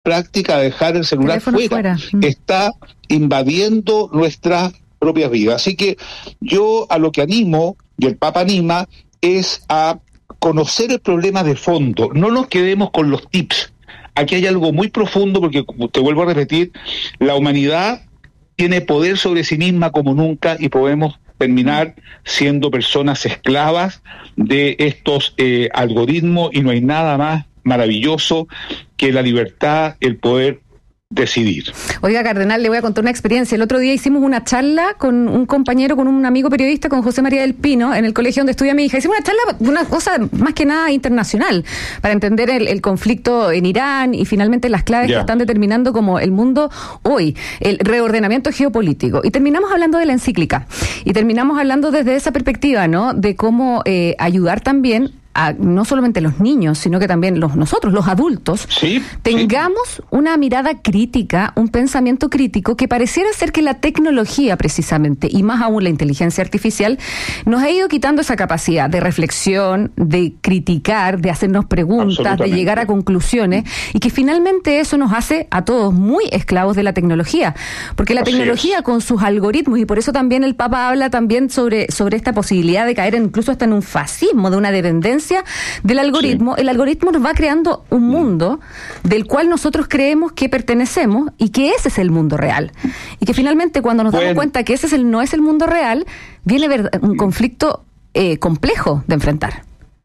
práctica de dejar el celular fuera. Está invadiendo nuestras propias vidas. Así que yo a lo que animo, y el Papa anima, es a conocer el problema de fondo. No nos quedemos con los tips. Aquí hay algo muy profundo, porque, te vuelvo a repetir, la humanidad tiene poder sobre sí misma como nunca, y podemos terminar siendo personas esclavas de estos algoritmos, y no hay nada más maravilloso que la libertad, el poder decidir. Oiga, cardenal, le voy a contar una experiencia. El otro día hicimos una charla con un compañero, con un amigo periodista, con José María del Pino, en el colegio donde estudia mi hija. Hicimos una charla, una cosa más que nada internacional, para entender el conflicto en Irán y finalmente las claves que están determinando como el mundo hoy, el reordenamiento geopolítico. Y terminamos hablando de la encíclica. Y terminamos hablando desde esa perspectiva, ¿no? De cómo ayudar también a no solamente los niños, sino que también nosotros, los adultos, tengamos una mirada crítica, un pensamiento crítico, que pareciera ser que la tecnología precisamente, y más aún la inteligencia artificial, nos ha ido quitando esa capacidad de reflexión, de criticar, de hacernos preguntas, de llegar a conclusiones, y que finalmente eso nos hace a todos muy esclavos de la tecnología, porque la tecnología con sus algoritmos, y por eso también el Papa habla también sobre esta posibilidad de caer incluso hasta en un fascismo, de una dependencia del algoritmo. El algoritmo nos va creando un mundo del cual nosotros creemos que pertenecemos, y que ese es el mundo real, y que finalmente cuando nos damos cuenta que ese no es el mundo real, viene un conflicto complejo de enfrentar.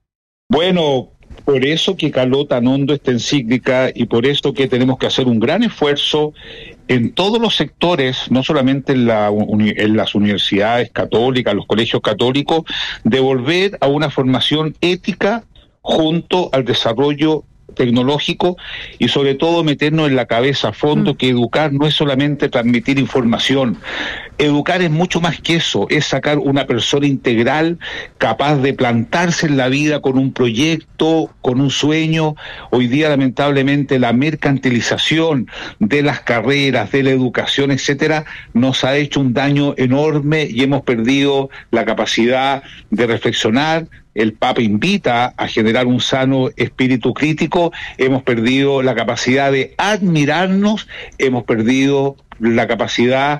Bueno, por eso que caló tan hondo esta encíclica, y por eso que tenemos que hacer un gran esfuerzo en todos los sectores, no solamente en las universidades católicas, los colegios católicos, de volver a una formación ética junto al desarrollo tecnológico, y sobre todo meternos en la cabeza a fondo que educar no es solamente transmitir información. Educar es mucho más que eso, es sacar una persona integral, capaz de plantarse en la vida con un proyecto, con un sueño. Hoy día, lamentablemente, la mercantilización de las carreras, de la educación, etcétera, nos ha hecho un daño enorme, y hemos perdido la capacidad de reflexionar. El Papa invita a generar un sano espíritu crítico. Hemos perdido la capacidad de admirarnos, hemos perdido la capacidad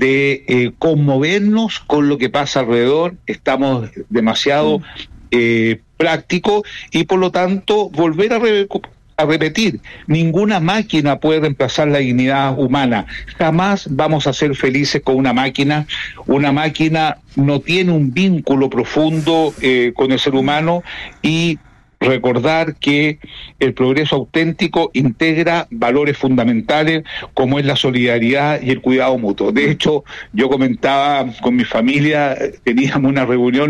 de conmovernos con lo que pasa alrededor. Estamos demasiado prácticos, y por lo tanto volver a repetir, ninguna máquina puede reemplazar la dignidad humana. Jamás vamos a ser felices con una máquina. Una máquina no tiene un vínculo profundo con el ser humano, y recordar que el progreso auténtico integra valores fundamentales como es la solidaridad y el cuidado mutuo. De hecho, yo comentaba con mi familia, teníamos una reunión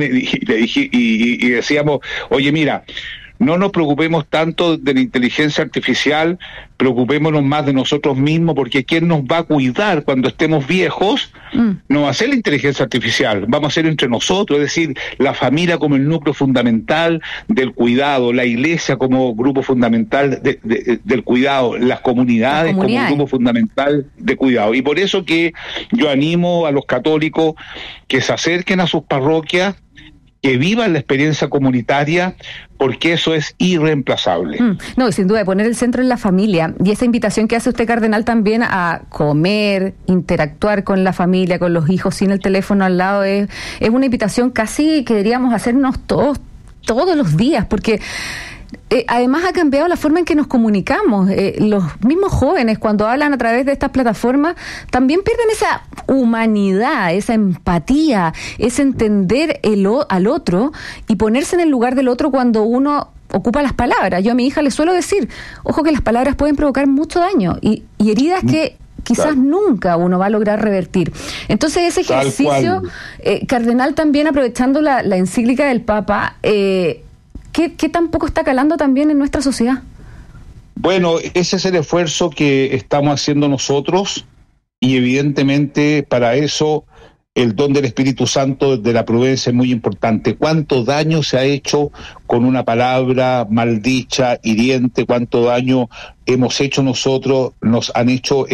y decíamos, oye, mira, no nos preocupemos tanto de la inteligencia artificial, preocupémonos más de nosotros mismos, porque ¿quién nos va a cuidar cuando estemos viejos? No va a ser la inteligencia artificial, vamos a ser entre nosotros, es decir, la familia como el núcleo fundamental del cuidado, la iglesia como grupo fundamental del cuidado, las comunidades como grupo fundamental de cuidado. Y por eso que yo animo a los católicos que se acerquen a sus parroquias, que vivan la experiencia comunitaria, porque eso es irreemplazable. No, y sin duda, de poner el centro en la familia, y esa invitación que hace usted, cardenal, también a comer, interactuar con la familia, con los hijos, sin el teléfono al lado, es una invitación casi que deberíamos hacernos todos los días, porque además ha cambiado la forma en que nos comunicamos. Los mismos jóvenes, cuando hablan a través de estas plataformas, también pierden esa humanidad, esa empatía, ese entender al otro y ponerse en el lugar del otro cuando uno ocupa las palabras. Yo a mi hija le suelo decir, ojo, que las palabras pueden provocar mucho daño y heridas que quizás nunca uno va a lograr revertir. Entonces ese ejercicio, cardenal, también aprovechando la encíclica del Papa, ¿qué tampoco está calando también en nuestra sociedad? Bueno, ese es el esfuerzo que estamos haciendo nosotros, y evidentemente para eso el don del Espíritu Santo de la prudencia es muy importante. ¿Cuánto daño se ha hecho con una palabra maldicha, hiriente? ¿Cuánto daño hemos hecho nosotros, nos han hecho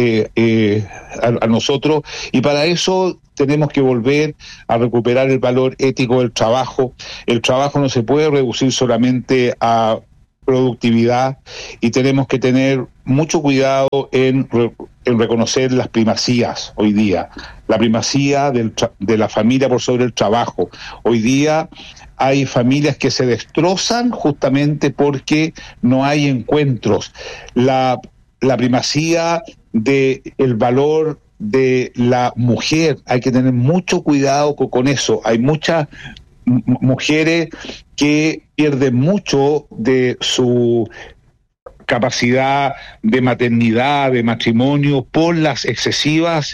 a nosotros? Y para eso tenemos que volver a recuperar el valor ético del trabajo. El trabajo no se puede reducir solamente a productividad, y tenemos que tener mucho cuidado en reconocer las primacías hoy día, la primacía de la familia por sobre el trabajo. Hoy día hay familias que se destrozan justamente porque no hay encuentros. La primacía del valor de la mujer, hay que tener mucho cuidado con eso. Hay muchas mujeres que pierden mucho de su capacidad de maternidad, de matrimonio, por las excesivas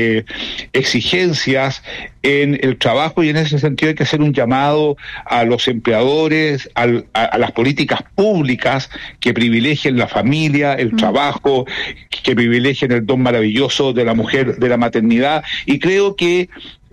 exigencias en el trabajo, y en ese sentido hay que hacer un llamado a los empleadores, a las políticas públicas que privilegien la familia, el trabajo, que privilegien el don maravilloso de la mujer, de la maternidad, y creo que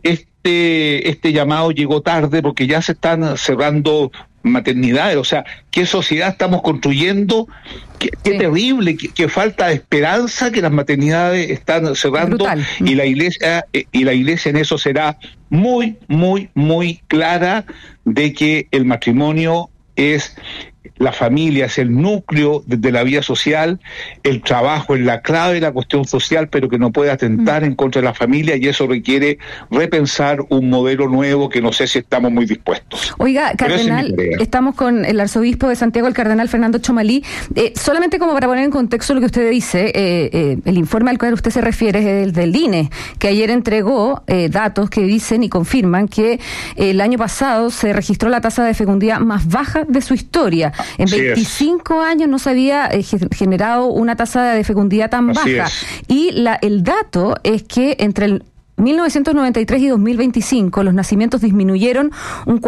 este llamado llegó tarde porque ya se están cerrando maternidades. O sea, ¿qué sociedad estamos construyendo? Qué terrible, qué falta de esperanza, que las maternidades están cerrando. Brutal. Y la iglesia en eso será muy, muy, muy clara de que el matrimonio es la familia, es el núcleo de la vida social, el trabajo es la clave de la cuestión social, pero que no puede atentar en contra de la familia, y eso requiere repensar un modelo nuevo que no sé si estamos muy dispuestos. Oiga, cardenal, estamos con el arzobispo de Santiago, el cardenal Fernando Chomalí. Solamente como para poner en contexto lo que usted dice, el informe al cual usted se refiere es el del INE, que ayer entregó datos que dicen y confirman que el año pasado se registró la tasa de fecundidad más baja de su historia. En 25 años no se había generado una tasa de fecundidad tan baja. Y el dato es que entre el 1993 y 2025 los nacimientos disminuyeron un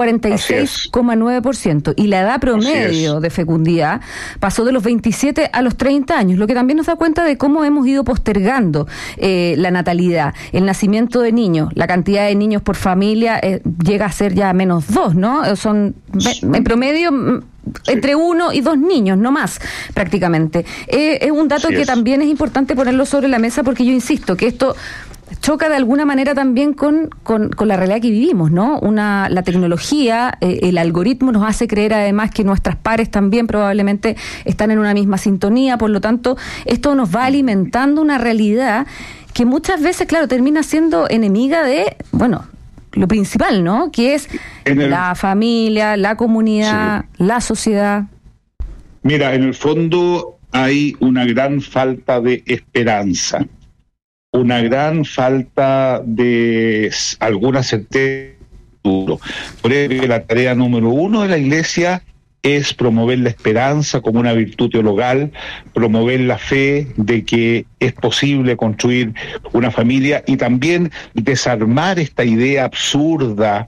46,9%, y la edad promedio de fecundidad pasó de los 27 a los 30 años, lo que también nos da cuenta de cómo hemos ido postergando la natalidad, el nacimiento de niños. La cantidad de niños por familia llega a ser ya menos 2, ¿no? Son en promedio entre 1 y 2 niños, no más, prácticamente. Es un dato que también es importante ponerlo sobre la mesa, porque yo insisto que esto choca de alguna manera también con la realidad que vivimos, ¿no? La tecnología, el algoritmo nos hace creer además que nuestras pares también probablemente están en una misma sintonía, por lo tanto, esto nos va alimentando una realidad que muchas veces, claro, termina siendo enemiga de, bueno, lo principal, ¿no? Que es la familia, la comunidad, la sociedad. Mira, en el fondo hay una gran falta de esperanza, una gran falta de alguna certeza. Por eso la tarea número 1 de la Iglesia es promover la esperanza como una virtud teologal, promover la fe de que es posible construir una familia, y también desarmar esta idea absurda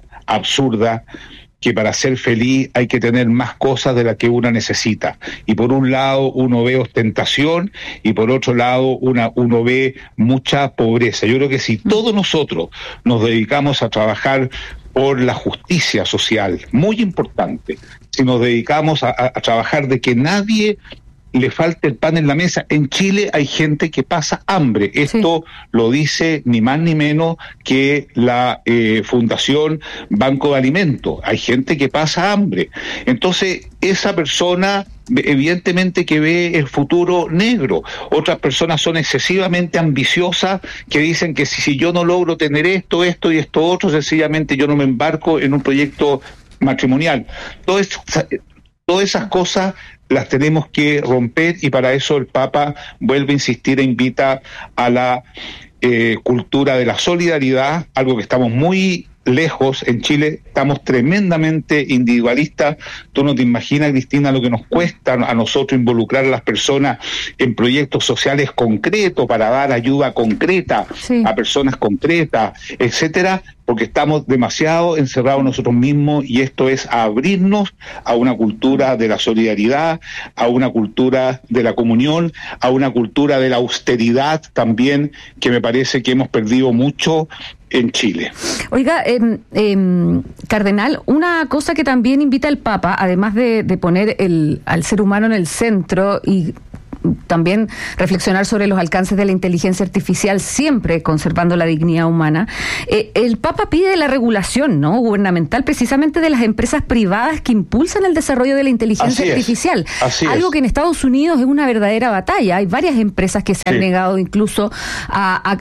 que para ser feliz hay que tener más cosas de las que una necesita. Y por un lado uno ve ostentación, y por otro lado uno ve mucha pobreza. Yo creo que si todos nosotros nos dedicamos a trabajar por la justicia social, muy importante, si nos dedicamos a trabajar de que nadie le falte el pan en la mesa. En Chile hay gente que pasa hambre. Esto lo dice ni más ni menos que la Fundación Banco de Alimentos. Hay gente que pasa hambre. Entonces, esa persona evidentemente que ve el futuro negro. Otras personas son excesivamente ambiciosas, que dicen que si yo no logro tener esto y esto otro, sencillamente yo no me embarco en un proyecto matrimonial. Todas esas cosas las tenemos que romper, y para eso el Papa vuelve a insistir e invita a la cultura de la solidaridad, algo que estamos muy lejos en Chile. Estamos tremendamente individualistas. Tú no te imaginas, Cristina, lo que nos cuesta a nosotros involucrar a las personas en proyectos sociales concretos para dar ayuda concreta a personas concretas, etcétera, porque estamos demasiado encerrados nosotros mismos, y esto es abrirnos a una cultura de la solidaridad, a una cultura de la comunión, a una cultura de la austeridad también, que me parece que hemos perdido mucho en Chile. Oiga, cardenal, una cosa que también invita el Papa, además de poner al ser humano en el centro y también reflexionar sobre los alcances de la inteligencia artificial, siempre conservando la dignidad humana. El Papa pide la regulación, ¿no?, gubernamental, precisamente de las empresas privadas que impulsan el desarrollo de la inteligencia artificial. Algo que en Estados Unidos es una verdadera batalla. Hay varias empresas que se han negado incluso a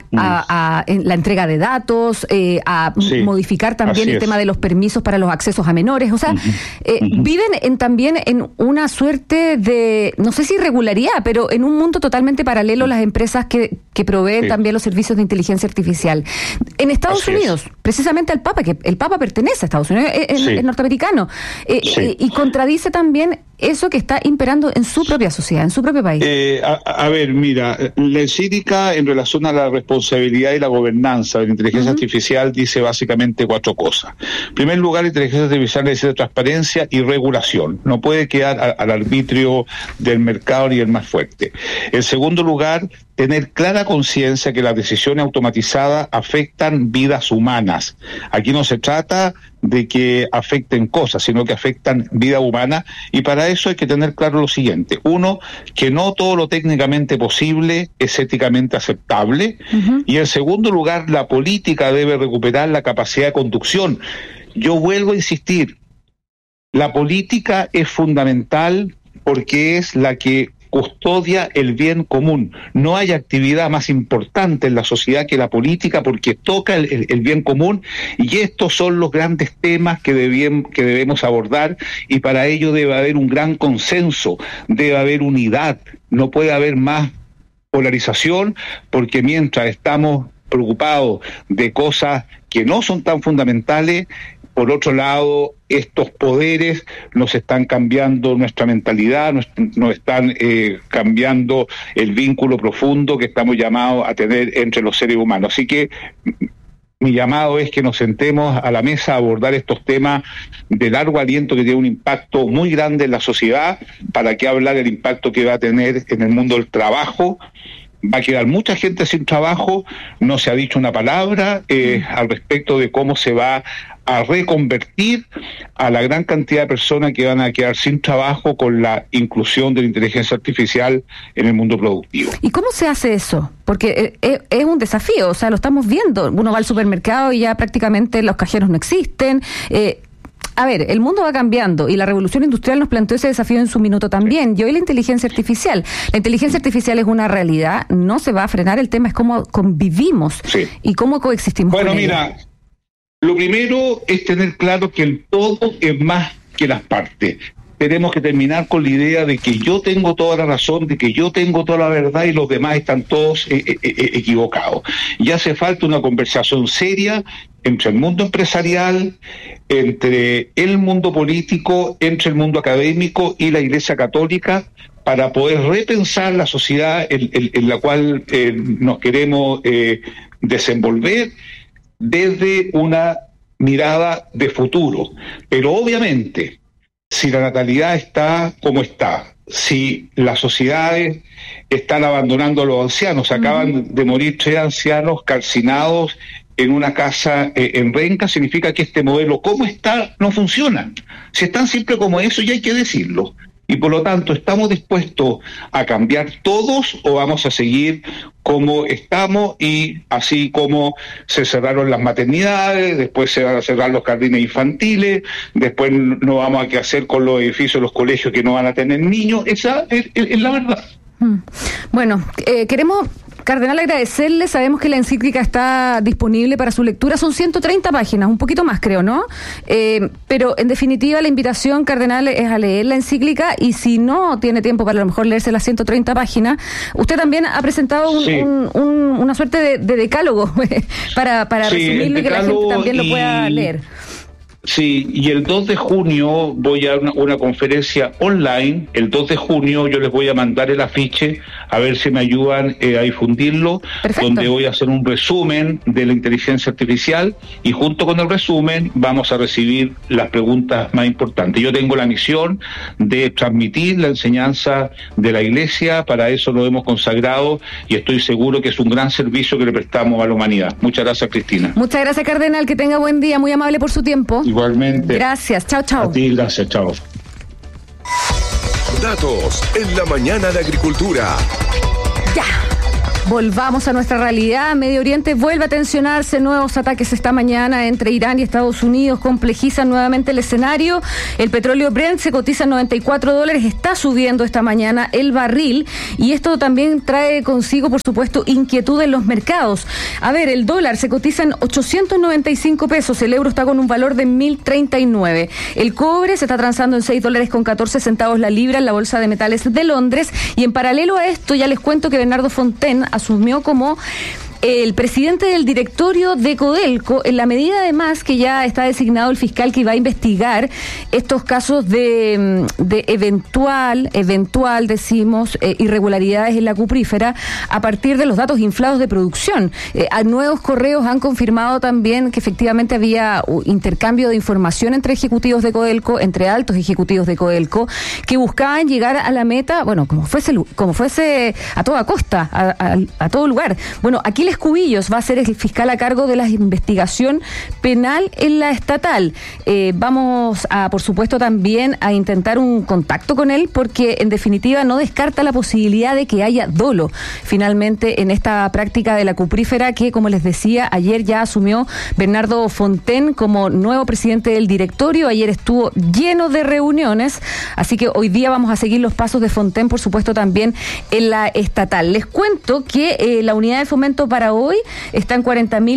la entrega de datos, a modificar también el tema de los permisos para los accesos a menores. O sea, viven también en una suerte de, no sé si irregularidad, pero en un mundo totalmente paralelo las empresas que proveen también los servicios de inteligencia artificial. En Estados Unidos, precisamente el Papa, que el Papa pertenece a Estados Unidos, es norteamericano, y contradice también eso que está imperando en su propia sociedad, en su propio país. A ver, mira, la encíclica en relación a la responsabilidad y la gobernanza de la inteligencia artificial dice básicamente 4 cosas. En primer lugar, la inteligencia artificial necesita transparencia y regulación. No puede quedar al arbitrio del mercado ni el más fuerte. En segundo lugar, tener clara conciencia que las decisiones automatizadas afectan vidas humanas. Aquí no se trata de que afecten cosas, sino que afectan vida humana, y para eso hay que tener claro lo siguiente. Uno, que no todo lo técnicamente posible es éticamente aceptable, y en segundo lugar, la política debe recuperar la capacidad de conducción. Yo vuelvo a insistir, la política es fundamental porque es la que custodia el bien común. No hay actividad más importante en la sociedad que la política, porque toca el bien común, y estos son los grandes temas que debemos abordar, y para ello debe haber un gran consenso, debe haber unidad, no puede haber más polarización, porque mientras estamos preocupados de cosas que no son tan fundamentales, por otro lado, estos poderes nos están cambiando nuestra mentalidad, nos están cambiando el vínculo profundo que estamos llamados a tener entre los seres humanos. Así que mi llamado es que nos sentemos a la mesa a abordar estos temas de largo aliento que tienen un impacto muy grande en la sociedad. ¿Para qué hablar del impacto que va a tener en el mundo del trabajo? Va a quedar mucha gente sin trabajo, no se ha dicho una palabra al respecto de cómo se va a reconvertir a la gran cantidad de personas que van a quedar sin trabajo con la inclusión de la inteligencia artificial en el mundo productivo. ¿Y cómo se hace eso? Porque es un desafío, o sea, lo estamos viendo. Uno va al supermercado y ya prácticamente los cajeros no existen. A ver, el mundo va cambiando y la revolución industrial nos planteó ese desafío en su minuto también. Y hoy la inteligencia artificial es una realidad, no se va a frenar. El tema es cómo convivimos y cómo coexistimos con ella. Mira, lo primero es tener claro que el todo es más que las partes. Tenemos que terminar con la idea de que yo tengo toda la razón, de que yo tengo toda la verdad y los demás están todos equivocados. Y hace falta una conversación seria entre el mundo empresarial, entre el mundo político, entre el mundo académico y la Iglesia Católica, para poder repensar la sociedad en la cual nos queremos desenvolver desde una mirada de futuro. Pero obviamente, si la natalidad está como está, si las sociedades están abandonando a los ancianos, acaban de morir 3 ancianos calcinados en una casa en Renca, significa que este modelo como está no funciona. Si es tan simple como eso, ya hay que decirlo. Y por lo tanto, ¿estamos dispuestos a cambiar todos o vamos a seguir como estamos? Y así como se cerraron las maternidades, después se van a cerrar los jardines infantiles, después no vamos a qué hacer con los edificios de los colegios que no van a tener niños. Esa es la verdad. Bueno, queremos, Cardenal, agradecerle. Sabemos que la encíclica está disponible para su lectura. Son 130 páginas, un poquito más creo, ¿no? Pero en definitiva la invitación, Cardenal, es a leer la encíclica, y si no tiene tiempo para a lo mejor leerse las 130 páginas, usted también ha presentado una suerte de decálogo para resumirlo y que la gente también lo pueda leer. Sí, y el 2 de junio voy a una conferencia online. El 2 de junio yo les voy a mandar el afiche, a ver si me ayudan a difundirlo. Perfecto. Donde voy a hacer un resumen de la inteligencia artificial, y junto con el resumen vamos a recibir las preguntas más importantes. Yo tengo la misión de transmitir la enseñanza de la Iglesia, para eso lo hemos consagrado, y estoy seguro que es un gran servicio que le prestamos a la humanidad. Muchas gracias, Cristina. Muchas gracias, Cardenal, que tenga buen día, muy amable por su tiempo. Igualmente. Gracias, chao, chao. A ti, gracias, chao. Datos en la mañana de Agricultura. Ya. Volvamos a nuestra realidad. Medio Oriente vuelve a tensionarse. Nuevos ataques esta mañana entre Irán y Estados Unidos complejizan nuevamente el escenario. El petróleo Brent se cotiza en $94. Está subiendo esta mañana el barril. Y esto también trae consigo, por supuesto, inquietud en los mercados. A ver, el dólar se cotiza en 895 pesos. El euro está con un valor de 1.039. El cobre se está transando en $6.14 la libra en la Bolsa de Metales de Londres. Y en paralelo a esto, ya les cuento que Bernardo Fontaine asumió como el presidente del directorio de Codelco, en la medida además que ya está designado el fiscal que va a investigar estos casos de eventual decimos, irregularidades en la cuprífera a partir de los datos inflados de producción. Nuevos correos han confirmado también que efectivamente había intercambio de información entre ejecutivos de Codelco, entre altos ejecutivos de Codelco, que buscaban llegar a la meta, bueno, como fuese a toda costa, a todo lugar. Bueno, aquí Cubillos va a ser el fiscal a cargo de la investigación penal en la estatal. Vamos a, por supuesto, también a intentar un contacto con él porque, en definitiva, no descarta la posibilidad de que haya dolo finalmente en esta práctica de la cuprífera que, como les decía, ayer ya asumió Bernardo Fontaine como nuevo presidente del directorio. Ayer estuvo lleno de reuniones, así que hoy día vamos a seguir los pasos de Fontaine, por supuesto, también en la estatal. Les cuento que la unidad de fomento para hoy está en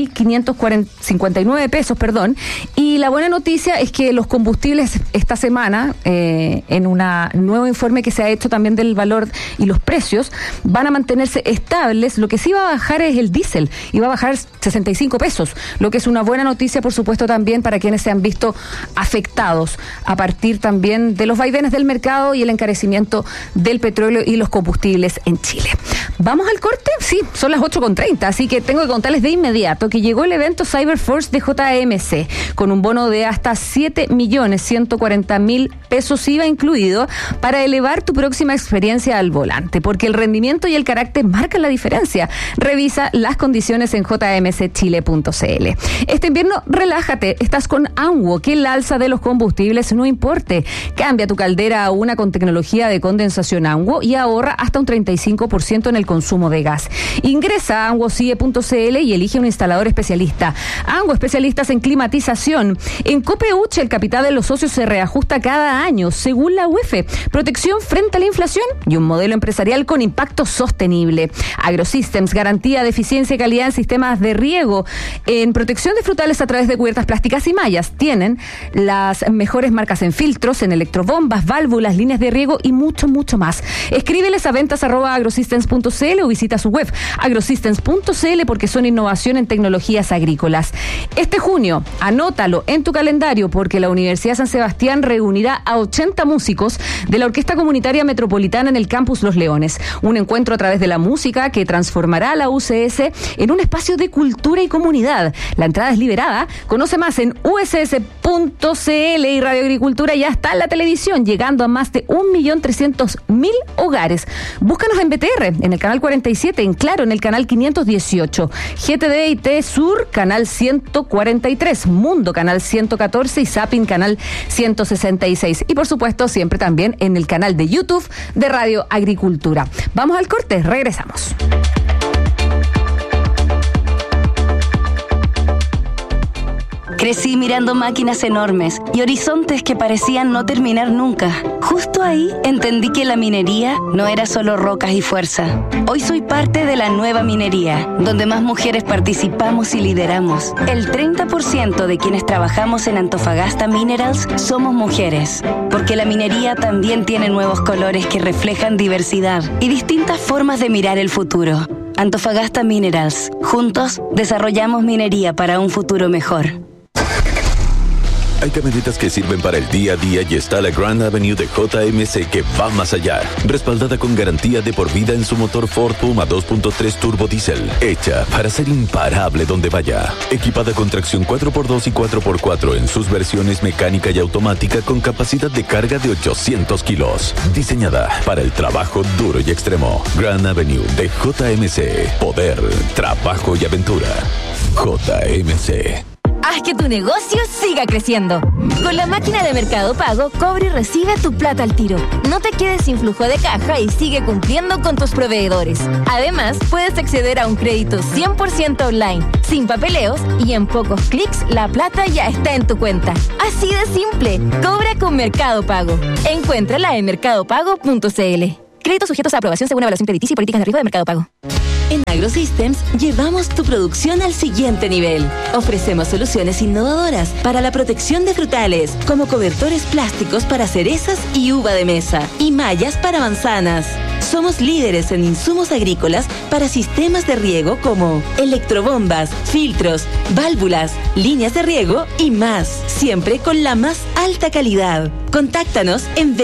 40.559 pesos, y la buena noticia es que los combustibles esta semana, en un nuevo informe que se ha hecho también del valor y los precios, van a mantenerse estables. Lo que sí va a bajar es el diésel, y va a bajar 65 pesos, lo que es una buena noticia, por supuesto, también para quienes se han visto afectados a partir también de los vaivenes del mercado y el encarecimiento del petróleo y los combustibles en Chile. ¿Vamos al corte? Sí, son las 8:30, así que tengo que contarles de inmediato que llegó el evento Cyberforce de JMC, con un bono de hasta 7.140.000 pesos IVA incluido, para elevar tu próxima experiencia al volante, porque el rendimiento y el carácter marcan la diferencia. Revisa las condiciones en jmcchile.cl. Este invierno, relájate, estás con Anwo, que el alza de los combustibles no importe. Cambia tu caldera a una con tecnología de condensación Anwo y ahorra hasta un 35% en el consumo de gas. Ingresa a anwocie.cl y elige un instalador especialista. Anwo, especialistas en climatización. En Copeuch, el capital de los socios se reajusta cada año, según la UEF. Protección frente a la inflación y un modelo empresarial con impacto sostenible. AgroSystems, garantía de eficiencia y calidad en sistemas de riego. En protección de frutales a través de cubiertas plásticas y mallas. Tienen las mejores marcas en filtros, en electrobombas, válvulas, líneas de riego y mucho, mucho más. Escríbeles a ventas@agrosystems.cl o visita su web agrosystems.cl, porque son innovación en tecnologías agrícolas. Este junio, anótalo en tu calendario, porque la Universidad San Sebastián reunirá a 80 músicos de la Orquesta Comunitaria Metropolitana en el Campus Los Leones. Un encuentro a través de la música que transformará a la UCS en un espacio de cultura y comunidad. La entrada es liberada. Conoce más en uss.cl, y Radio Agricultura ya está en la televisión, llegando a más de 1.300.000 hogares. Búscanos en BTR, en el canal 47, en Claro, en el canal 518, GTD y T Sur, canal 143, Mundo, canal 114 y Zapping, canal 166. Y por supuesto, siempre también en el canal de YouTube de Radio Agricultura. Vamos al corte, regresamos. Crecí mirando máquinas enormes y horizontes que parecían no terminar nunca. Justo ahí entendí que la minería no era solo rocas y fuerza. Hoy soy parte de la nueva minería, donde más mujeres participamos y lideramos. El 30% de quienes trabajamos en Antofagasta Minerals somos mujeres, porque la minería también tiene nuevos colores que reflejan diversidad y distintas formas de mirar el futuro. Antofagasta Minerals. Juntos desarrollamos minería para un futuro mejor. Hay camionetas que sirven para el día a día y está la Grand Avenue de JMC que va más allá. Respaldada con garantía de por vida en su motor Ford Puma 2.3 Turbo Diesel. Hecha para ser imparable donde vaya. Equipada con tracción 4x2 y 4x4 en sus versiones mecánica y automática con capacidad de carga de 800 kilos. Diseñada para el trabajo duro y extremo. Grand Avenue de JMC. Poder, trabajo y aventura. JMC. Haz que tu negocio siga creciendo. Con la máquina de Mercado Pago, cobra y recibe tu plata al tiro. No te quedes sin flujo de caja y sigue cumpliendo con tus proveedores. Además, puedes acceder a un crédito 100% online, sin papeleos, y en pocos clics la plata ya está en tu cuenta. Así de simple. Cobra con Mercado Pago. Encuéntrala en mercadopago.cl. Créditos sujetos a aprobación según evaluación crediticia y políticas de riesgo de Mercado Pago. En AgroSystems llevamos tu producción al siguiente nivel. Ofrecemos soluciones innovadoras para la protección de frutales, como cobertores plásticos para cerezas y uva de mesa, y mallas para manzanas. Somos líderes en insumos agrícolas para sistemas de riego como electrobombas, filtros, válvulas, líneas de riego y más, siempre con la más alta calidad. Contáctanos en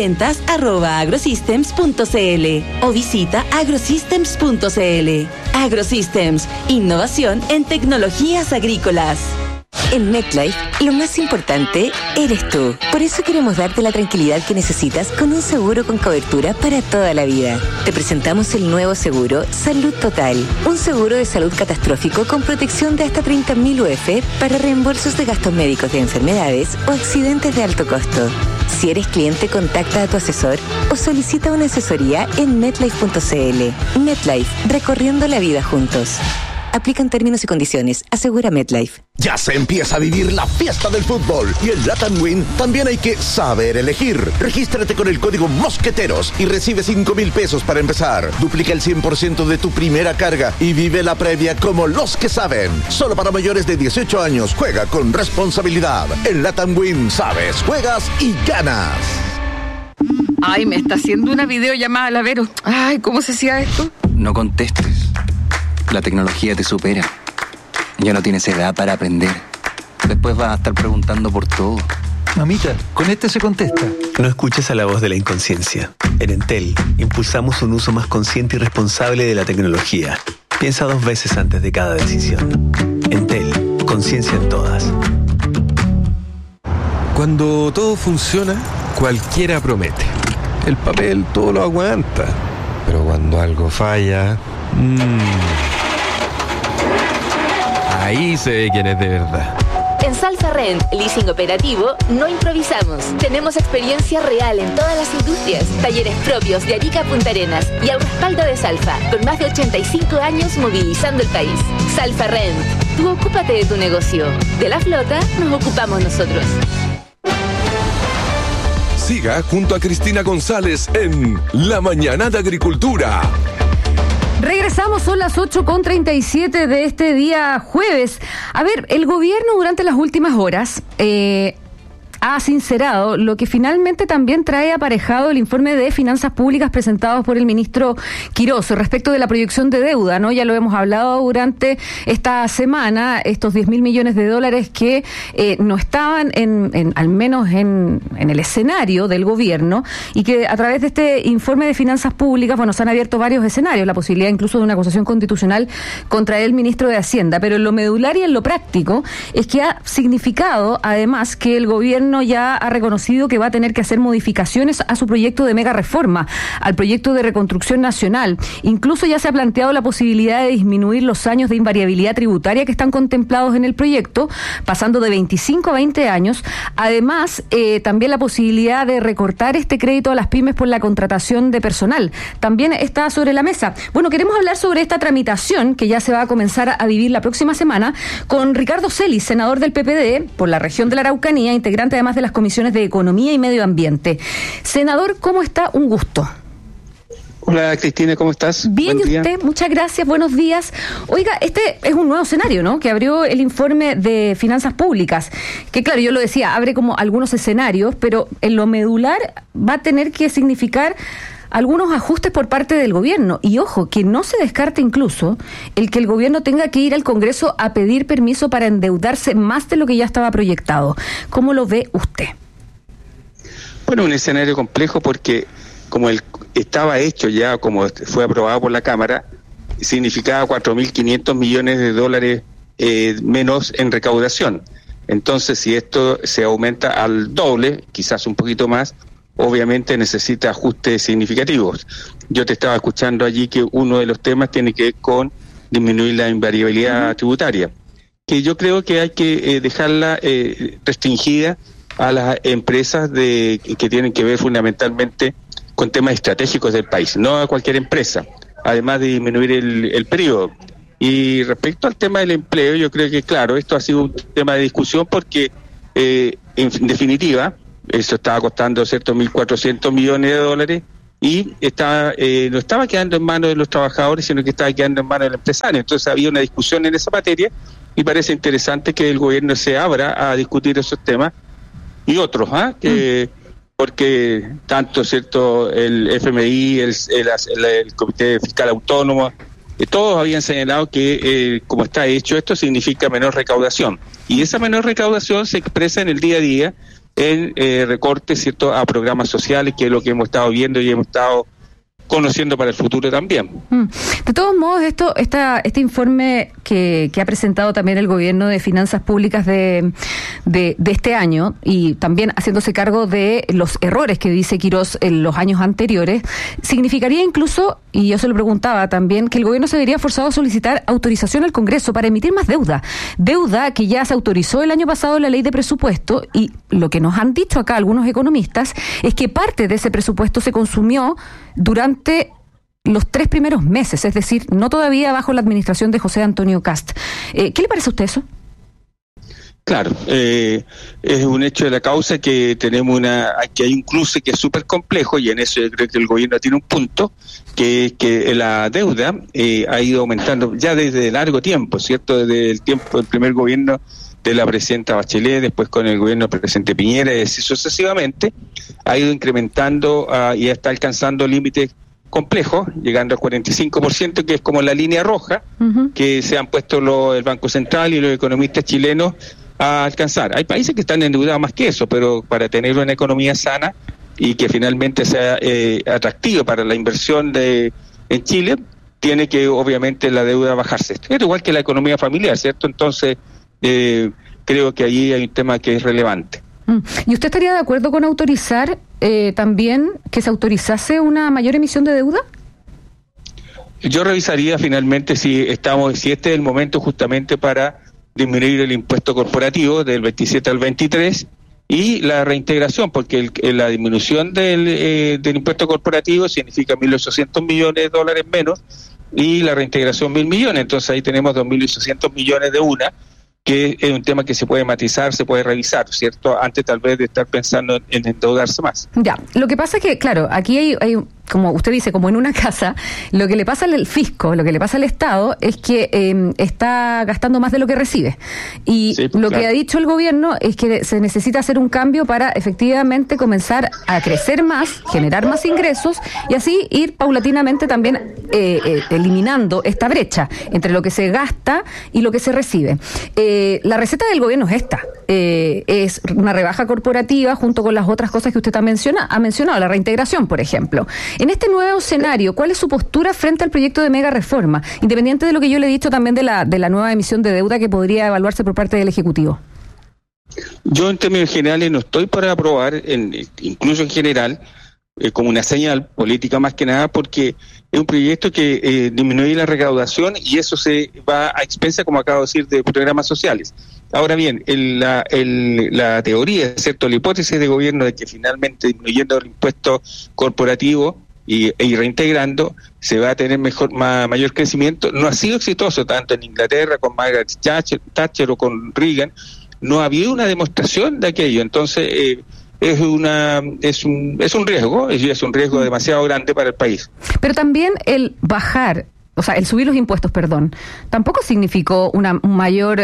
ventas@agrosystems.cl o visita agrosystems.cl. AgroSystems, innovación en tecnologías agrícolas. En MetLife, lo más importante eres tú. Por eso queremos darte la tranquilidad que necesitas con un seguro con cobertura para toda la vida. Te presentamos el nuevo seguro Salud Total, un seguro de salud catastrófico con protección de hasta 30.000 UF para reembolsos de gastos médicos de enfermedades o accidentes de alto costo. Si eres cliente, contacta a tu asesor o solicita una asesoría en MetLife.cl. MetLife, recorriendo la vida juntos. Aplican términos y condiciones. Asegura MetLife. Ya se empieza a vivir la fiesta del fútbol y en Latam Win también hay que saber elegir. Regístrate con el código Mosqueteros y recibe 5,000 pesos para empezar. Duplica el 100% de tu primera carga y vive la previa como los que saben. Solo para mayores de 18 años. Juega con responsabilidad. En Latam Win sabes, juegas y ganas. Ay, me está haciendo una videollamada la Vero. Ay, ¿cómo se hacía esto? No contestes. La tecnología te supera. Ya no tienes edad para aprender. Después vas a estar preguntando por todo. Mamita, con este se contesta. No escuches a la voz de la inconsciencia. En Entel, impulsamos un uso más consciente y responsable de la tecnología. Piensa 2 veces antes de cada decisión. Entel, conciencia en todas. Cuando todo funciona, cualquiera promete. El papel todo lo aguanta. Pero cuando algo falla... ahí se ve quién es de verdad. En Salfa Rent, leasing operativo, no improvisamos. Tenemos experiencia real en todas las industrias, talleres propios de Arica a Punta Arenas y al respaldo de Salfa, con más de 85 años movilizando el país. Salfa Rent, tú ocúpate de tu negocio. De la flota nos ocupamos nosotros. Siga junto a Cristina González en La Mañana de Agricultura. Regresamos, son las 8:37 de este día jueves. A ver, el gobierno durante las últimas horas ha sincerado lo que finalmente también trae aparejado el informe de finanzas públicas presentado por el ministro Quirós respecto de la proyección de deuda, ¿no? Ya lo hemos hablado durante esta semana, estos 10.000 millones de dólares que no estaban al menos en el escenario del gobierno, y que a través de este informe de finanzas públicas, bueno, se han abierto varios escenarios, la posibilidad incluso de una acusación constitucional contra el ministro de Hacienda, pero en lo medular y en lo práctico es que ha significado además que el gobierno ya ha reconocido que va a tener que hacer modificaciones a su proyecto de mega reforma, al proyecto de reconstrucción nacional. Incluso ya se ha planteado la posibilidad de disminuir los años de invariabilidad tributaria que están contemplados en el proyecto, pasando de 25 a 20 años. Además, también la posibilidad de recortar este crédito a las pymes por la contratación de personal. También está sobre la mesa. Bueno, queremos hablar sobre esta tramitación que ya se va a comenzar a vivir la próxima semana con Ricardo Celis, senador del PPD por la región de la Araucanía, integrante además de las comisiones de Economía y Medio Ambiente. Senador, ¿cómo está? Un gusto. Hola Cristina, ¿cómo estás? Bien, ¿y usted? Muchas gracias, buenos días. Oiga, este es un nuevo escenario, ¿no? Que abrió el informe de finanzas públicas, que claro, yo lo decía, abre como algunos escenarios, pero en lo medular va a tener que significar algunos ajustes por parte del gobierno. Y ojo, que no se descarte incluso el que el gobierno tenga que ir al Congreso a pedir permiso para endeudarse más de lo que ya estaba proyectado. ¿Cómo lo ve usted? Bueno, un escenario complejo porque como estaba hecho ya, como fue aprobado por la Cámara, significaba 4.500 millones de dólares menos en recaudación. Entonces, si esto se aumenta al doble, quizás un poquito más, obviamente necesita ajustes significativos. Yo te estaba escuchando allí que uno de los temas tiene que ver con disminuir la invariabilidad tributaria, que yo creo que hay que dejarla restringida a las empresas que tienen que ver fundamentalmente con temas estratégicos del país, no a cualquier empresa, además de disminuir el periodo. Y respecto al tema del empleo, yo creo que, claro, esto ha sido un tema de discusión porque, en definitiva, eso estaba costando, ¿cierto?, 1.400 millones de dólares y no estaba quedando en manos de los trabajadores, sino que estaba quedando en manos del empresario. Entonces había una discusión en esa materia y parece interesante que el gobierno se abra a discutir esos temas y otros, porque tanto, ¿cierto?, el FMI, el Comité Fiscal Autónomo, todos habían señalado que como está hecho esto significa menor recaudación, y esa menor recaudación se expresa en el día a día en recortes, ¿cierto?, a programas sociales, que es lo que hemos estado viendo y hemos estado conociendo para el futuro también. De todos modos, este informe que ha presentado también el Gobierno de Finanzas Públicas de este año, y también haciéndose cargo de los errores que dice Quirós en los años anteriores, significaría incluso, y yo se lo preguntaba también, que el Gobierno se vería forzado a solicitar autorización al Congreso para emitir más deuda que ya se autorizó el año pasado en la Ley de Presupuesto, y lo que nos han dicho acá algunos economistas es que parte de ese presupuesto se consumió durante los 3 primeros meses, es decir, no todavía bajo la administración de José Antonio Kast. ¿Qué le parece a usted eso? Claro, es un hecho de la causa que tenemos que hay un cruce que es súper complejo, y en eso yo creo que el gobierno tiene un punto, que la deuda ha ido aumentando ya desde largo tiempo, ¿cierto? Desde el tiempo del primer gobierno de la presidenta Bachelet, después con el gobierno del presidente Piñera, y así sucesivamente, ha ido incrementando y está alcanzando límites complejos, llegando al 45%, que es como la línea roja que se han puesto el Banco Central y los economistas chilenos a alcanzar. Hay países que están endeudados más que eso, pero para tener una economía sana y que finalmente sea atractivo para la inversión en Chile, tiene que obviamente la deuda bajarse. Es igual que la economía familiar, ¿cierto? Entonces, creo que allí hay un tema que es relevante. ¿Y usted estaría de acuerdo con autorizar también que se autorizase una mayor emisión de deuda? Yo revisaría finalmente si este es el momento justamente para disminuir el impuesto corporativo del 27 al 23 y la reintegración, porque la disminución del impuesto corporativo significa 1.800 millones de dólares menos y la reintegración 1.000 millones. Entonces ahí tenemos 2.800 millones de una, que es un tema que se puede matizar, se puede revisar, ¿cierto? Antes tal vez de estar pensando en endeudarse más. Ya, lo que pasa es que, claro, aquí hay como usted dice, como en una casa, lo que le pasa al fisco, lo que le pasa al Estado es que está gastando más de lo que recibe. Y sí, lo que ha dicho el gobierno es que se necesita hacer un cambio para efectivamente comenzar a crecer más, generar más ingresos y así ir paulatinamente también eliminando esta brecha entre lo que se gasta y lo que se recibe. La receta del gobierno es esta. Es una rebaja corporativa junto con las otras cosas que usted ha mencionado, la reintegración, por ejemplo. En este nuevo escenario, ¿cuál es su postura frente al proyecto de mega reforma? Independiente de lo que yo le he dicho también de la nueva emisión de deuda que podría evaluarse por parte del Ejecutivo. Yo en términos generales no estoy para aprobar, incluso en general, como una señal política más que nada, porque es un proyecto que disminuye la recaudación y eso se va a expensas, como acabo de decir, de programas sociales. Ahora bien, la teoría, ¿cierto?, la hipótesis de gobierno de que finalmente disminuyendo el impuesto corporativo y reintegrando se va a tener mayor crecimiento, no ha sido exitoso tanto en Inglaterra con Margaret Thatcher o con Reagan. No había una demostración de aquello. Entonces es un riesgo, y es un riesgo demasiado grande para el país. Pero también el subir los impuestos, tampoco significó una mayor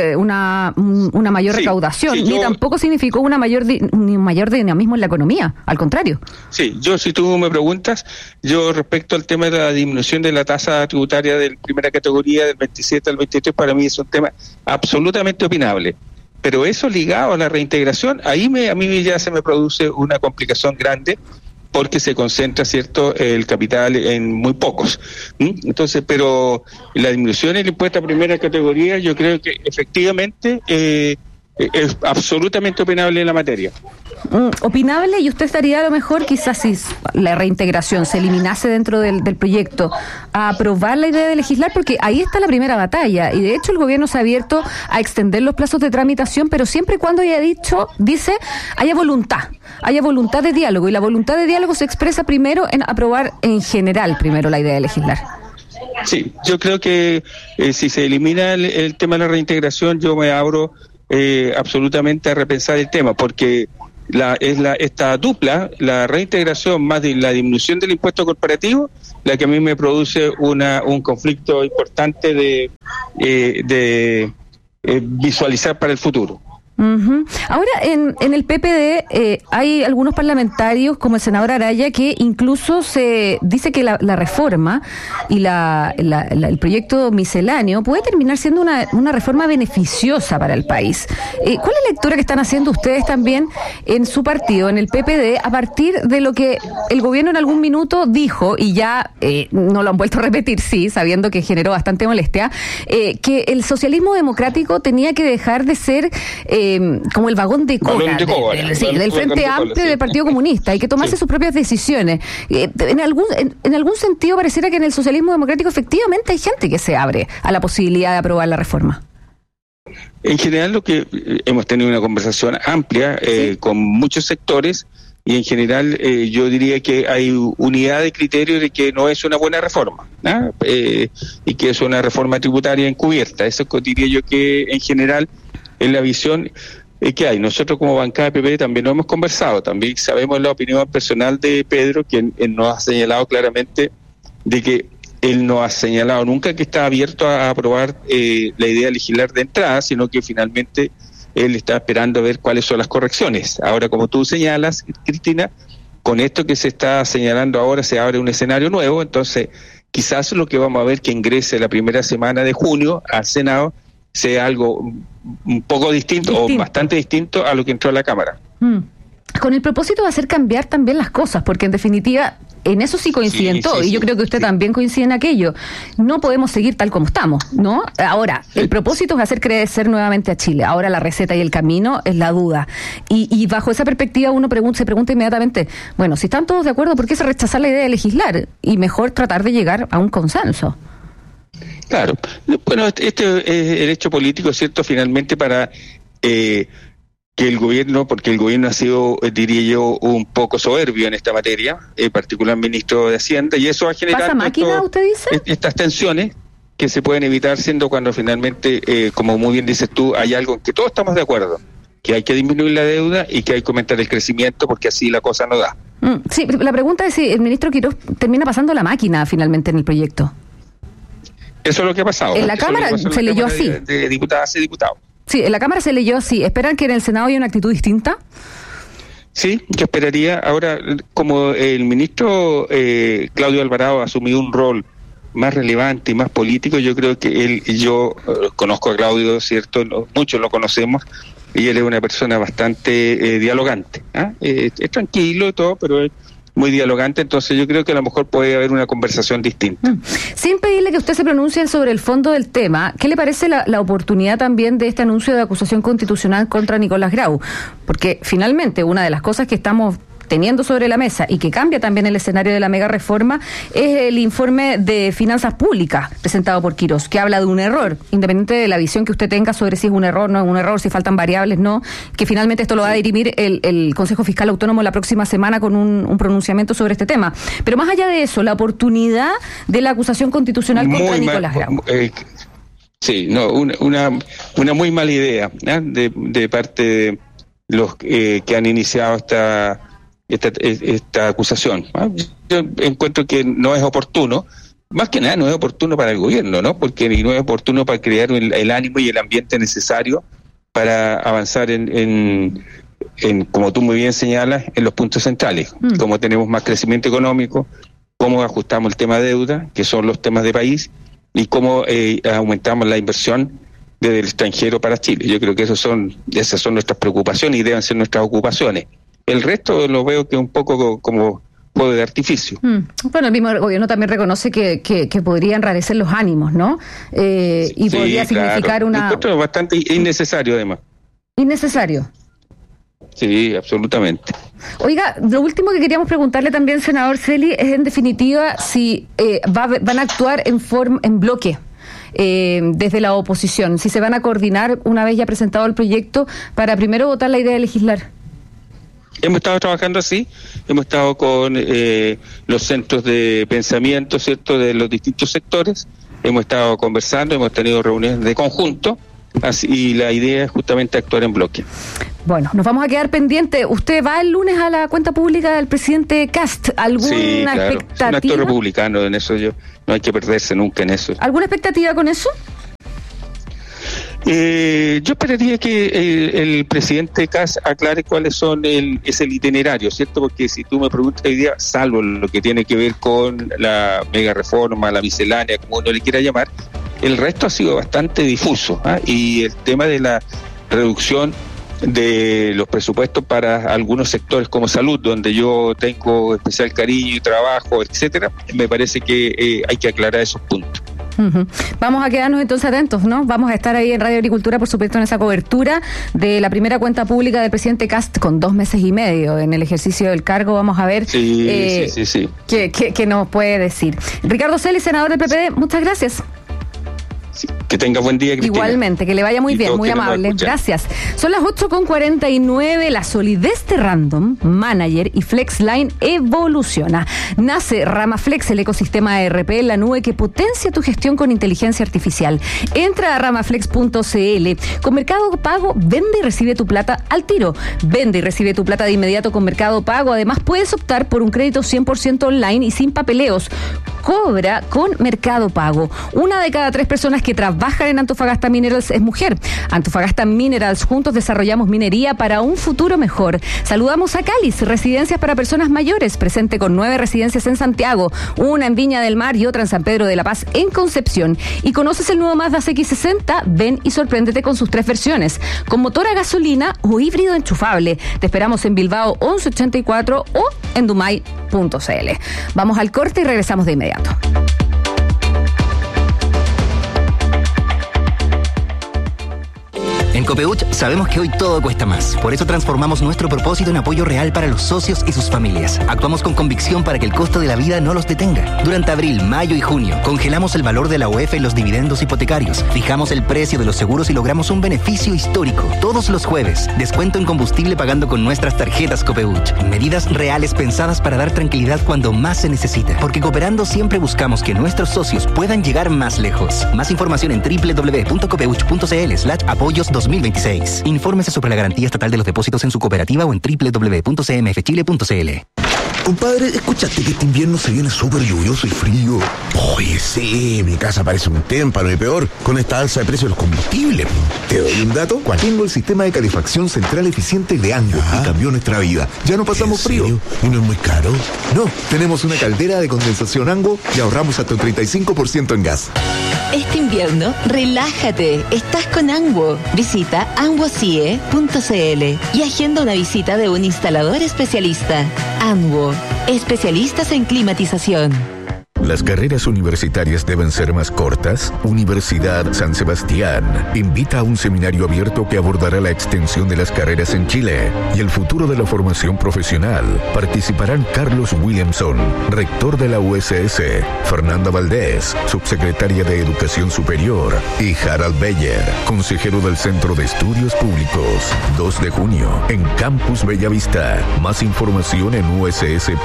recaudación, ni tampoco significó un mayor dinamismo en la economía, al contrario. Sí, si tú me preguntas, yo respecto al tema de la disminución de la tasa tributaria de primera categoría del 27 al 23, para mí es un tema absolutamente opinable. Pero eso ligado a la reintegración, a mí ya se me produce una complicación grande, porque se concentra, ¿cierto?, el capital en muy pocos. Entonces, pero la disminución del impuesto a primera categoría, yo creo que efectivamente es absolutamente opinable en la materia. Opinable, y usted estaría a lo mejor, quizás si la reintegración se eliminase dentro del proyecto, a aprobar la idea de legislar, porque ahí está la primera batalla, y de hecho el gobierno se ha abierto a extender los plazos de tramitación, pero siempre y cuando dice, haya voluntad de diálogo, y la voluntad de diálogo se expresa primero en aprobar en general primero la idea de legislar. Sí, yo creo que si se elimina el tema de la reintegración, yo me abro absolutamente a repensar el tema, porque esta dupla, la reintegración más de la disminución del impuesto corporativo, la que a mí me produce un conflicto importante de visualizar para el futuro. Uh-huh. Ahora, en el PPD hay algunos parlamentarios, como el senador Araya, que incluso se dice que la reforma y el proyecto misceláneo puede terminar siendo una reforma beneficiosa para el país. ¿Cuál es la lectura que están haciendo ustedes también en su partido, en el PPD, a partir de lo que el gobierno en algún minuto dijo, y ya no lo han vuelto a repetir, sí, sabiendo que generó bastante molestia, que el socialismo democrático tenía que dejar de ser como el vagón de cola del Frente Amplio y del Partido Comunista, y que tomase sus propias decisiones? En algún sentido pareciera que en el socialismo democrático efectivamente hay gente que se abre a la posibilidad de aprobar la reforma. En general, lo que hemos tenido una conversación amplia con muchos sectores, y en general yo diría que hay unidad de criterio de que no es una buena reforma, ¿no? Y que es una reforma tributaria encubierta. Eso diría yo que en general es la visión que hay. Nosotros como bancada de PP también lo hemos conversado, también sabemos la opinión personal de Pedro, quien nos ha señalado claramente de que él no ha señalado nunca que está abierto a aprobar la idea de legislar de entrada, sino que finalmente él está esperando a ver cuáles son las correcciones. Ahora, como tú señalas, Cristina, con esto que se está señalando ahora se abre un escenario nuevo, entonces quizás lo que vamos a ver que ingrese la primera semana de junio al Senado sea algo un poco distinto o bastante distinto a lo que entró a la Cámara. Con el propósito de hacer cambiar también las cosas, porque en definitiva en eso sí coinciden todos, y yo creo que usted también coincide en aquello. No podemos seguir tal como estamos, ¿no? Ahora, el propósito es hacer crecer nuevamente a Chile. Ahora la receta y el camino es la duda. Y bajo esa perspectiva uno se pregunta inmediatamente, bueno, si están todos de acuerdo, ¿por qué se rechazar la idea de legislar? Y mejor tratar de llegar a un consenso. Claro. Bueno, este es el hecho político, ¿cierto? Finalmente para que el gobierno, porque el gobierno ha sido, diría yo, un poco soberbio en esta materia, en particular el ministro de Hacienda, y eso ha generado ¿pasa máquina, usted dice? Estas tensiones que se pueden evitar siendo cuando finalmente, como muy bien dices tú, hay algo en que todos estamos de acuerdo, que hay que disminuir la deuda y que hay que aumentar el crecimiento, porque así la cosa no da. Sí, la pregunta es si el ministro Quirós termina pasando la máquina finalmente en el proyecto. Eso es lo que ha pasado. En la Cámara se leyó así. De diputadas y diputados. Sí, en la Cámara se leyó así. ¿Esperan que en el Senado haya una actitud distinta? Sí, yo esperaría. Ahora, como el ministro Claudio Alvarado ha asumido un rol más relevante y más político, yo creo que yo conozco a Claudio, ¿cierto? Muchos lo conocemos, y él es una persona bastante dialogante. Es tranquilo y todo, pero es muy dialogante, entonces yo creo que a lo mejor puede haber una conversación distinta. Sin pedirle que usted se pronuncie sobre el fondo del tema, ¿qué le parece la oportunidad también de este anuncio de acusación constitucional contra Nicolás Grau? Porque finalmente una de las cosas que estamos teniendo sobre la mesa y que cambia también el escenario de la mega reforma es el informe de finanzas públicas presentado por Quirós, que habla de un error, independiente de la visión que usted tenga sobre si es un error, no es un error, si faltan variables, no, que finalmente esto lo va a dirimir el Consejo Fiscal Autónomo la próxima semana con un pronunciamiento sobre este tema. Pero más allá de eso, la oportunidad de la acusación constitucional contra Nicolás Grau. Sí, no, una muy mala idea, ¿eh? de parte de los que han iniciado esta acusación. Yo encuentro que no es oportuno, más que nada no es oportuno para el gobierno, ¿no? Porque no es oportuno para crear el ánimo y el ambiente necesario para avanzar en como tú muy bien señalas, en los puntos centrales, cómo tenemos más crecimiento económico, cómo ajustamos el tema de deuda, que son los temas de país, y cómo aumentamos la inversión desde el extranjero para Chile. Yo creo que esas son nuestras preocupaciones y deben ser nuestras ocupaciones. El resto lo veo que un poco como juego de artificio. Bueno, el mismo gobierno también reconoce que podría enrarecer los ánimos, ¿no? Y sí, podría significar una... Encuentro bastante innecesario, además. Innecesario. Sí, absolutamente. Oiga, lo último que queríamos preguntarle también, senador Celi, es en definitiva si van a actuar en bloque. Desde la oposición, si se van a coordinar una vez ya presentado el proyecto para primero votar la idea de legislar. Hemos estado trabajando así, hemos estado con los centros de pensamiento, ¿cierto?, de los distintos sectores, hemos estado conversando, hemos tenido reuniones de conjunto, así, y la idea es justamente actuar en bloque. Bueno, nos vamos a quedar pendientes. ¿Usted va el lunes a la cuenta pública del presidente Kast? ¿Alguna expectativa? Es un actor republicano, en eso no hay que perderse nunca en eso. ¿Alguna expectativa con eso? Yo esperaría que el presidente Kast aclare cuáles son es el itinerario, ¿cierto? Porque si tú me preguntas hoy día, salvo lo que tiene que ver con la mega reforma, la miscelánea, como uno le quiera llamar, el resto ha sido bastante difuso, ¿eh? Y el tema de la reducción de los presupuestos para algunos sectores como salud, donde yo tengo especial cariño y trabajo, etcétera, me parece que hay que aclarar esos puntos. Vamos a quedarnos entonces atentos, ¿no? Vamos a estar ahí en Radio Agricultura, por supuesto, en esa cobertura de la primera cuenta pública del presidente Kast con 2 meses y medio en el ejercicio del cargo. Vamos a ver qué nos puede decir. Ricardo Celi, senador del PPD, muchas gracias. Que tenga buen día, Cristina. Igualmente, que le vaya muy bien, muy amable. Gracias. Son las 8:49. La solidez de Random, Manager y FlexLine evoluciona. Nace RamaFlex, el ecosistema ERP en la nube que potencia tu gestión con inteligencia artificial. Entra a ramaflex.cl. Con Mercado Pago, vende y recibe tu plata al tiro. Vende y recibe tu plata de inmediato con Mercado Pago. Además, puedes optar por un crédito 100% online y sin papeleos. Cobra con Mercado Pago. 1 de cada 3 personas que trabajan en Antofagasta Minerals es mujer. Antofagasta Minerals, juntos desarrollamos minería para un futuro mejor. Saludamos a Cáliz, residencias para personas mayores, presente con 9 residencias en Santiago, 1 en Viña del Mar y otra en San Pedro de la Paz, en Concepción. ¿Y conoces el nuevo Mazda CX-60? Ven y sorpréndete con sus 3 versiones, con motor a gasolina o híbrido enchufable. Te esperamos en Bilbao 1184 o en dumay.cl. Vamos al corte y regresamos de inmediato. En Copeuch sabemos que hoy todo cuesta más. Por eso transformamos nuestro propósito en apoyo real para los socios y sus familias. Actuamos con convicción para que el costo de la vida no los detenga. Durante abril, mayo y junio, congelamos el valor de la UEF en los dividendos hipotecarios. Fijamos el precio de los seguros y logramos un beneficio histórico. Todos los jueves, descuento en combustible pagando con nuestras tarjetas Copeuch. Medidas reales pensadas para dar tranquilidad cuando más se necesita. Porque cooperando siempre buscamos que nuestros socios puedan llegar más lejos. Más información en www.copeuch.cl/apoyos 2026. Infórmese sobre la garantía estatal de los depósitos en su cooperativa o en www.cmfchile.cl. Compadre, ¿escuchaste que este invierno se viene súper lluvioso y frío? Oye, sí, mi casa parece un témpano y peor con esta alza de precios de los combustibles. ¿Te doy un dato? Tengo el sistema de calefacción central eficiente de Ango y cambió nuestra vida. Ya no pasamos frío. ¿Y no es muy caro? No, tenemos una caldera de condensación Ango y ahorramos hasta un 35% en gas. Este invierno, relájate. Estás con Anguo. Visita anguocie.cl y agenda una visita de un instalador especialista. Anguo, especialistas en climatización. ¿Las carreras universitarias deben ser más cortas? Universidad San Sebastián invita a un seminario abierto que abordará la extensión de las carreras en Chile y el futuro de la formación profesional. Participarán Carlos Williamson, rector de la USS, Fernanda Valdés, subsecretaria de Educación Superior, y Harald Beyer, consejero del Centro de Estudios Públicos. 2 de junio, en Campus Bellavista. Más información en uss.cl.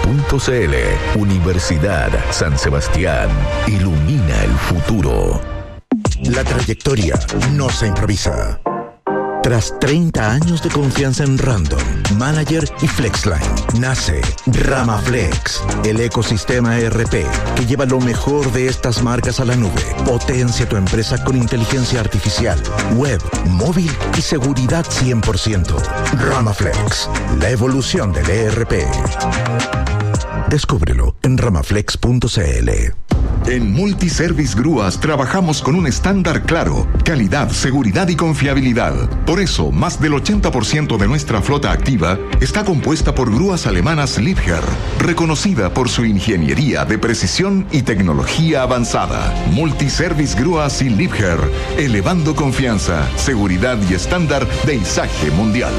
Universidad San Sebastián, ilumina el futuro. La trayectoria no se improvisa. Tras 30 años de confianza en Random, Manager y FlexLine, nace RamaFlex, el ecosistema ERP que lleva lo mejor de estas marcas a la nube. Potencia tu empresa con inteligencia artificial, web, móvil y seguridad 100%. RamaFlex, la evolución del ERP. Descúbrelo en ramaflex.cl. En Multiservice Grúas trabajamos con un estándar claro: calidad, seguridad y confiabilidad. Por eso, más del 80% de nuestra flota activa está compuesta por grúas alemanas Liebherr, reconocida por su ingeniería de precisión y tecnología avanzada. Multiservice Grúas y Liebherr, elevando confianza, seguridad y estándar de izaje mundial.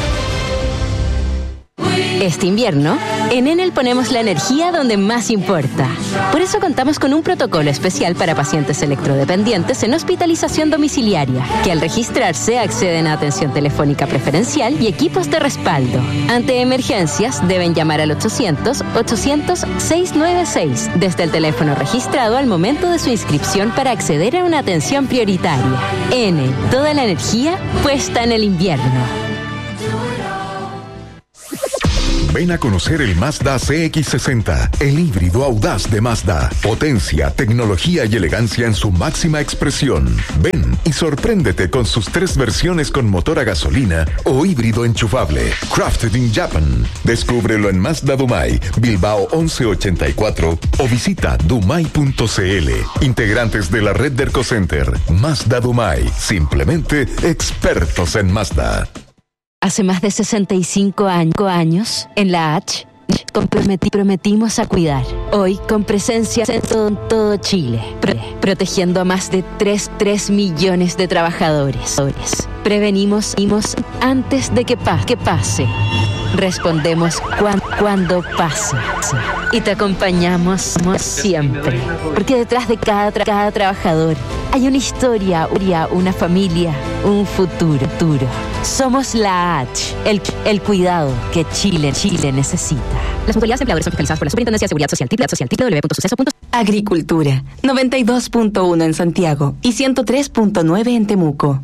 Este invierno, en Enel ponemos la energía donde más importa. Por eso contamos con un protocolo especial para pacientes electrodependientes en hospitalización domiciliaria, que al registrarse acceden a atención telefónica preferencial y equipos de respaldo. Ante emergencias, deben llamar al 800-800-696 desde el teléfono registrado al momento de su inscripción para acceder a una atención prioritaria. Enel, toda la energía puesta en el invierno. Ven a conocer el Mazda CX-60, el híbrido audaz de Mazda. Potencia, tecnología y elegancia en su máxima expresión. Ven y sorpréndete con sus 3 versiones con motor a gasolina o híbrido enchufable. Crafted in Japan. Descúbrelo en Mazda Dumai, Bilbao 1184 o visita dumai.cl. Integrantes de la red Derco Center. Mazda Dumai. Simplemente expertos en Mazda. Hace más de 65 años, en la H, prometimos a cuidar. Hoy, con presencia en todo Chile, protegiendo a más de 3 millones de trabajadores. Prevenimos antes de que pase. Respondemos cuando pase. Y te acompañamos siempre. Porque detrás de cada trabajador hay una historia, una familia, un futuro. Somos la H, el cuidado que Chile necesita. Las mutualidades empleadores son fiscalizadas por la Superintendencia de Seguridad Social, www.suceso.cl. Agricultura, 92.1 en Santiago y 103.9 en Temuco.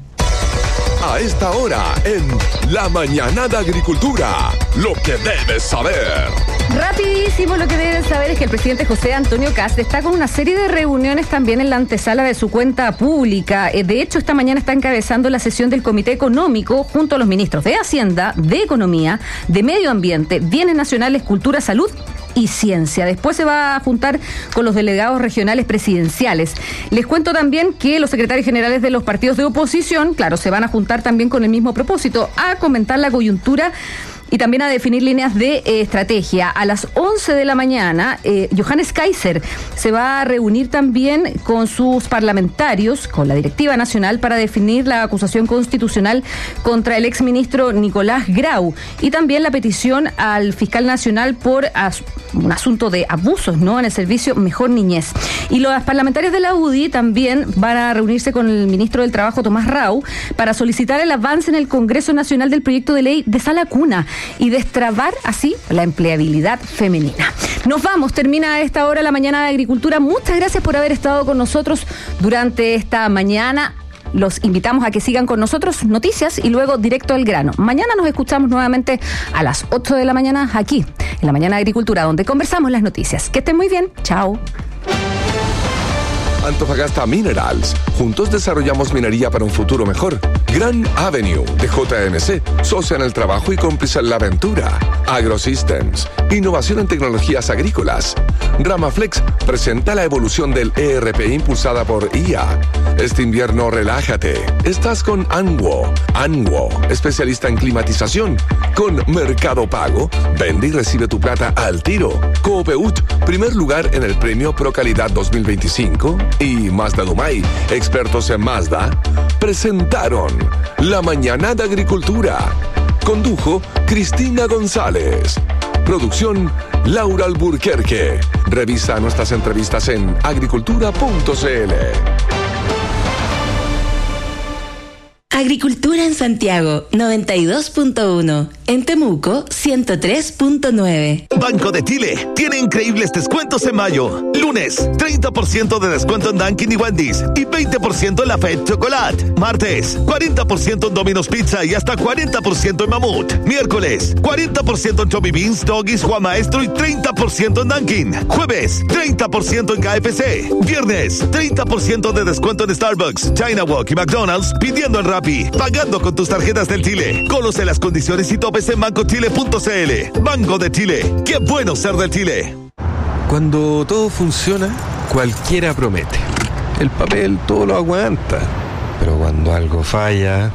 A esta hora, en La Mañana de Agricultura, lo que debes saber. Rapidísimo, lo que deben saber es que el presidente José Antonio Kast está con una serie de reuniones también en la antesala de su cuenta pública. De hecho, esta mañana está encabezando la sesión del Comité Económico junto a los ministros de Hacienda, de Economía, de Medio Ambiente, Bienes Nacionales, Cultura, Salud y Ciencia. Después se va a juntar con los delegados regionales presidenciales. Les cuento también que los secretarios generales de los partidos de oposición, claro, se van a juntar también con el mismo propósito, a comentar la coyuntura y también a definir líneas de estrategia. A las 11 de la mañana, Johannes Kaiser se va a reunir también con sus parlamentarios, con la directiva nacional, para definir la acusación constitucional contra el exministro Nicolás Grau y también la petición al fiscal nacional por un asunto de abusos, ¿no?, en el servicio Mejor Niñez. Y los parlamentarios de la UDI también van a reunirse con el ministro del Trabajo, Tomás Rau, para solicitar el avance en el Congreso Nacional del proyecto de ley de Sala Cuna y destrabar así la empleabilidad femenina. Nos vamos, termina a esta hora la Mañana de Agricultura. Muchas gracias por haber estado con nosotros durante esta mañana. Los invitamos a que sigan con nosotros, noticias y luego directo al grano. Mañana nos escuchamos nuevamente a las 8 de la mañana aquí, en la Mañana de Agricultura, donde conversamos las noticias. Que estén muy bien. Chao. Antofagasta Minerals. Juntos desarrollamos minería para un futuro mejor. Gran Avenue de JMC. Socia en el trabajo y cómplice en la aventura. AgroSystems. Innovación en tecnologías agrícolas. Ramaflex presenta la evolución del ERP impulsada por IA. Este invierno relájate. Estás con Anwo. Anwo, especialista en climatización. Con Mercado Pago, vende y recibe tu plata al tiro. Coopeut, primer lugar en el premio Pro Calidad 2025. Y Mazda Dumai, expertos en Mazda, presentaron La Mañana de Agricultura. Condujo Cristina González. Producción Laura Alburquerque. Revisa nuestras entrevistas en agricultura.cl. Agricultura en Santiago, 92.1. En Temuco, 103.9. Banco de Chile tiene increíbles descuentos en mayo. Lunes, 30% de descuento en Dunkin' y Wendy's y 20% en la Fed Chocolate. Martes, 40% en Domino's Pizza y hasta 40% en Mamut. Miércoles, 40% en Chubby Beans, Doggies, Juan Maestro y 30% en Dunkin'. Jueves, 30% en KFC. Viernes, 30% de descuento en Starbucks, China Walk y McDonald's, pidiendo en Rappi, pagando con tus tarjetas del Chile. Conoce las condiciones y topes en bancochile.cl. Banco de Chile. ¡Qué bueno ser del Chile! Cuando todo funciona, cualquiera promete. El papel todo lo aguanta. Pero cuando algo falla...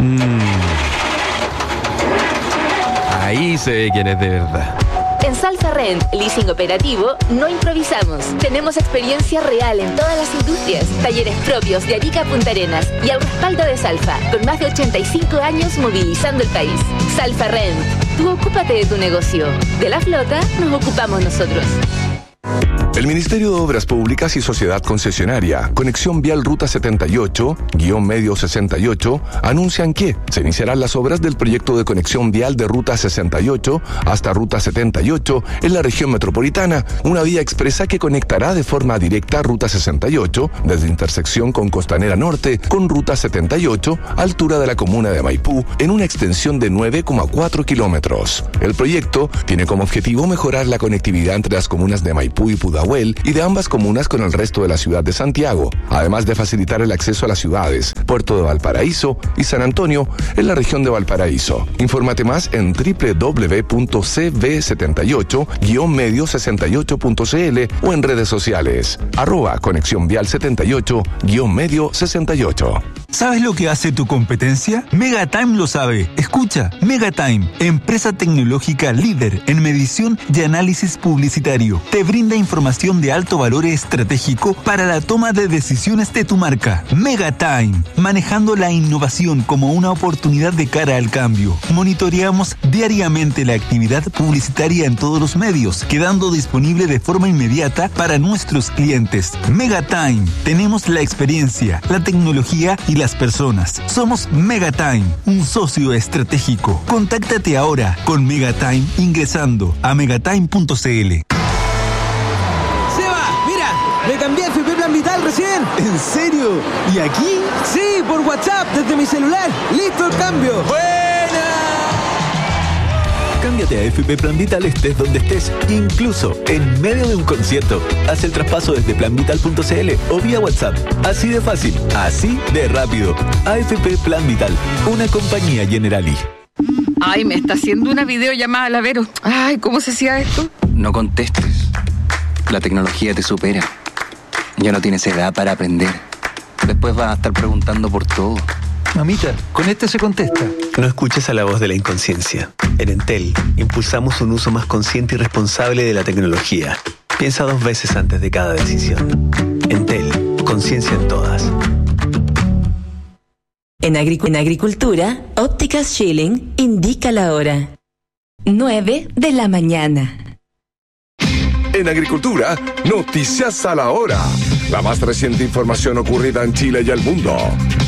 ahí se ve quién es de verdad. En Salfa Rent, leasing operativo, no improvisamos. Tenemos experiencia real en todas las industrias, talleres propios de Arica a Punta Arenas y al respaldo de Salfa, con más de 85 años movilizando el país. Salfa Rent, tú ocúpate de tu negocio. De la flota nos ocupamos nosotros. El Ministerio de Obras Públicas y Sociedad Concesionaria, Conexión Vial Ruta 78-Medio 68, anuncian que se iniciarán las obras del proyecto de conexión vial de Ruta 68 hasta Ruta 78 en la región metropolitana, una vía expresa que conectará de forma directa Ruta 68 desde intersección con Costanera Norte con Ruta 78, altura de la comuna de Maipú, en una extensión de 9,4 kilómetros. El proyecto tiene como objetivo mejorar la conectividad entre las comunas de Maipú y Pudahuel y de ambas comunas con el resto de la ciudad de Santiago, además de facilitar el acceso a las ciudades Puerto de Valparaíso y San Antonio en la región de Valparaíso. Infórmate más en www.cv78-medio68.cl o en redes sociales @Conexión Vial 78-Medio 68. ¿Sabes lo que hace tu competencia? Megatime lo sabe. Escucha, Megatime, empresa tecnológica líder en medición y análisis publicitario, te brinda información de alto valor estratégico para la toma de decisiones de tu marca. Megatime, manejando la innovación como una oportunidad de cara al cambio. Monitoreamos diariamente la actividad publicitaria en todos los medios, quedando disponible de forma inmediata para nuestros clientes. Megatime, tenemos la experiencia, la tecnología y las personas. Somos Megatime, un socio estratégico. Contáctate ahora con Megatime ingresando a megatime.cl. Seba, mira, me cambié a FP Plan Vital recién. ¿En serio? ¿Y aquí? Sí, por WhatsApp, desde mi celular. ¡Listo el cambio! ¡Buena! Cámbiate a FP Plan Vital estés donde estés, incluso en medio de un concierto. Haz el traspaso desde planvital.cl o vía WhatsApp. Así de fácil, así de rápido. AFP Plan Vital, una compañía Generali. Ay, me está haciendo una videollamada la Vero. Ay, ¿cómo se hacía esto? No contestes. La tecnología te supera. Ya no tienes edad para aprender. Después vas a estar preguntando por todo. Mamita, con este se contesta. No escuches a la voz de la inconsciencia. En Entel, impulsamos un uso más consciente y responsable de la tecnología. Piensa 2 veces antes de cada decisión. Entel, conciencia en todas. En agricultura, Ópticas Schilling indica la hora. 9 de la mañana. En agricultura, noticias a la hora. La más reciente información ocurrida en Chile y el mundo.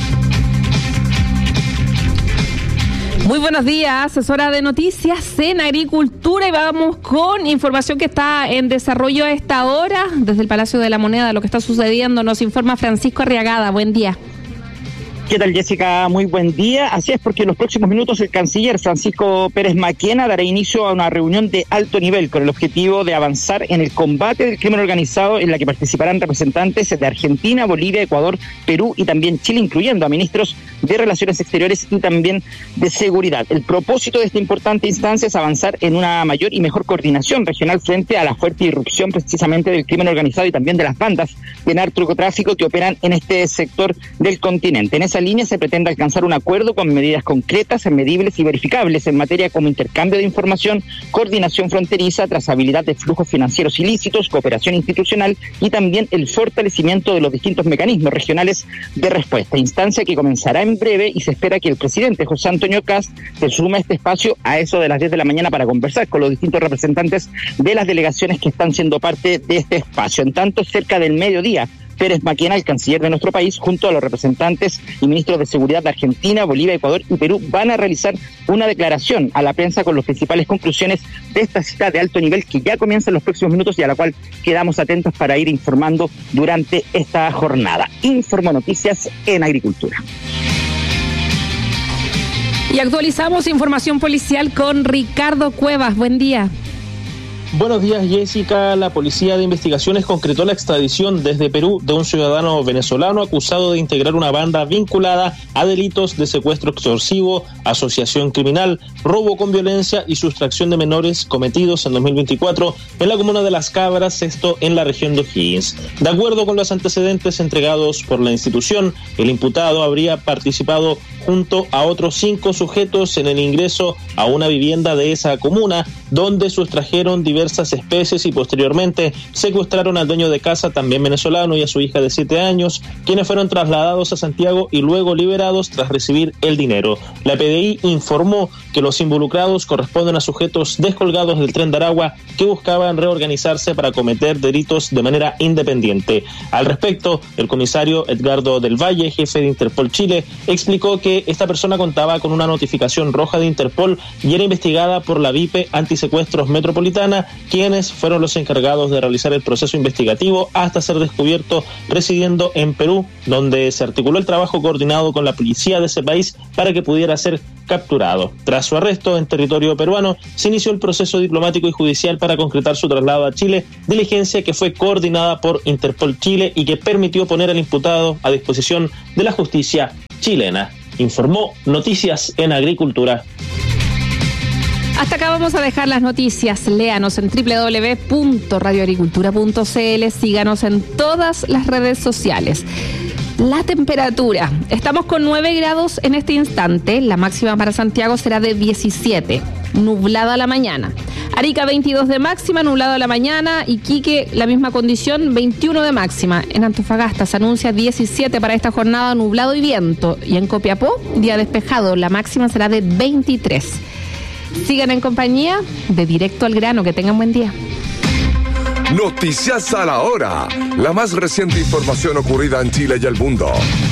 Muy buenos días, es hora de noticias en agricultura y vamos con información que está en desarrollo a esta hora. Desde el Palacio de la Moneda, lo que está sucediendo, nos informa Francisco Arriagada. Buen día. ¿Qué tal, Jessica? Muy buen día. Así es, porque en los próximos minutos el canciller Francisco Pérez Maquena dará inicio a una reunión de alto nivel con el objetivo de avanzar en el combate del crimen organizado, en la que participarán representantes de Argentina, Bolivia, Ecuador, Perú y también Chile, incluyendo a ministros de Relaciones Exteriores y también de Seguridad. El propósito de esta importante instancia es avanzar en una mayor y mejor coordinación regional frente a la fuerte irrupción precisamente del crimen organizado y también de las bandas de narcotráfico que operan en este sector del continente. En esa línea se pretende alcanzar un acuerdo con medidas concretas, medibles y verificables en materia como intercambio de información, coordinación fronteriza, trazabilidad de flujos financieros ilícitos, cooperación institucional y también el fortalecimiento de los distintos mecanismos regionales de respuesta. Instancia que comenzará en breve y se espera que el presidente José Antonio Kast se sume a este espacio a eso de las 10 de la mañana para conversar con los distintos representantes de las delegaciones que están siendo parte de este espacio. En tanto, cerca del mediodía, Pérez Maquena, el canciller de nuestro país, junto a los representantes y ministros de Seguridad de Argentina, Bolivia, Ecuador y Perú, van a realizar una declaración a la prensa con las principales conclusiones de esta cita de alto nivel que ya comienza en los próximos minutos y a la cual quedamos atentos para ir informando durante esta jornada. Informo Noticias en Agricultura. Y actualizamos información policial con Ricardo Cuevas. Buen día. Buenos días, Jessica. La Policía de Investigaciones concretó la extradición desde Perú de un ciudadano venezolano acusado de integrar una banda vinculada a delitos de secuestro extorsivo, asociación criminal, robo con violencia y sustracción de menores cometidos en 2024 en la comuna de Las Cabras, esto en la región de O'Higgins. De acuerdo con los antecedentes entregados por la institución, el imputado habría participado junto a otros 5 sujetos en el ingreso a una vivienda de esa comuna, donde sustrajeron diversas especies y posteriormente secuestraron al dueño de casa, también venezolano, y a su hija de 7 años, quienes fueron trasladados a Santiago y luego liberados tras recibir el dinero. La PDI informó que los involucrados corresponden a sujetos descolgados del Tren de Aragua que buscaban reorganizarse para cometer delitos de manera independiente. Al respecto, el comisario Edgardo del Valle, jefe de Interpol Chile, explicó que esta persona contaba con una notificación roja de Interpol y era investigada por la VIP Antisecuestros Metropolitana, quienes fueron los encargados de realizar el proceso investigativo hasta ser descubierto residiendo en Perú, donde se articuló el trabajo coordinado con la policía de ese país para que pudiera ser capturado. Tras su arresto en territorio peruano, se inició el proceso diplomático y judicial para concretar su traslado a Chile, diligencia que fue coordinada por Interpol Chile y que permitió poner al imputado a disposición de la justicia chilena. Informó Noticias en Agricultura. Hasta acá vamos a dejar las noticias. Léanos en www.radioagricultura.cl. Síganos en todas las redes sociales. La temperatura. Estamos con 9 grados en este instante. La máxima para Santiago será de 17. Nublada la mañana. Arica 22 de máxima, nublado a la mañana. Iquique, la misma condición, 21 de máxima. En Antofagasta se anuncia 17 para esta jornada, nublado y viento. Y en Copiapó, día despejado, la máxima será de 23. Sigan en compañía de Directo al Grano. Que tengan buen día. Noticias a la hora. La más reciente información ocurrida en Chile y el mundo.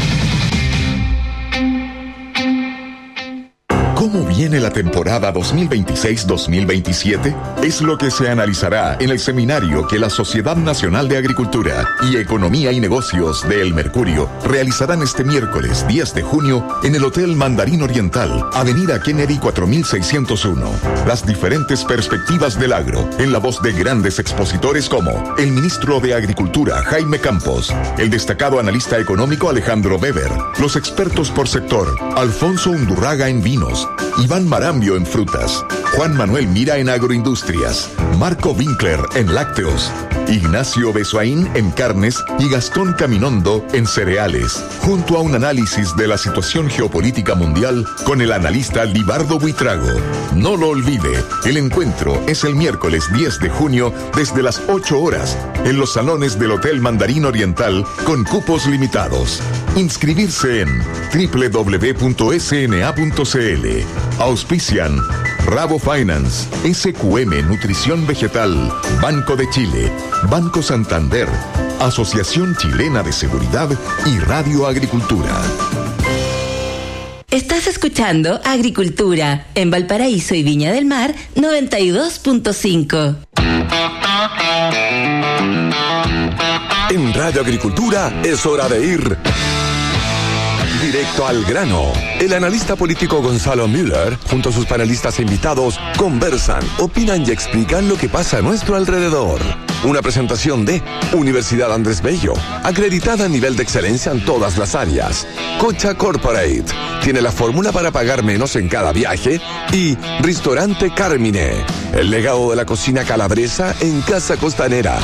¿Cómo viene la temporada 2026-2027? Es lo que se analizará en el seminario que la Sociedad Nacional de Agricultura y Economía y Negocios de El Mercurio realizarán este miércoles 10 de junio en el Hotel Mandarín Oriental, Avenida Kennedy 4601. Las diferentes perspectivas del agro, en la voz de grandes expositores como el ministro de Agricultura Jaime Campos, el destacado analista económico Alejandro Weber, los expertos por sector Alfonso Undurraga en vinos, Iván Marambio en frutas, Juan Manuel Mira en agroindustrias, Marco Winkler en lácteos, Ignacio Besoaín en carnes y Gastón Caminondo en cereales, junto a un análisis de la situación geopolítica mundial con el analista Libardo Buitrago. No lo olvide, el encuentro es el miércoles 10 de junio desde las 8 horas en los salones del Hotel Mandarín Oriental con cupos limitados. Inscribirse en www.sna.cl. Auspician Rabo Finance, SQM Nutrición Vegetal, Banco de Chile, Banco Santander, Asociación Chilena de Seguridad y Radio Agricultura. Estás escuchando Agricultura en Valparaíso y Viña del Mar 92.5. En Radio Agricultura es hora de ir directo al grano. El analista político Gonzalo Müller, junto a sus panelistas e invitados, conversan, opinan y explican lo que pasa a nuestro alrededor. Una presentación de Universidad Andrés Bello, acreditada a nivel de excelencia en todas las áreas. Cocha Corporate, tiene la fórmula para pagar menos en cada viaje. Y Restaurante Carmine, el legado de la cocina calabresa en Casa Costanera.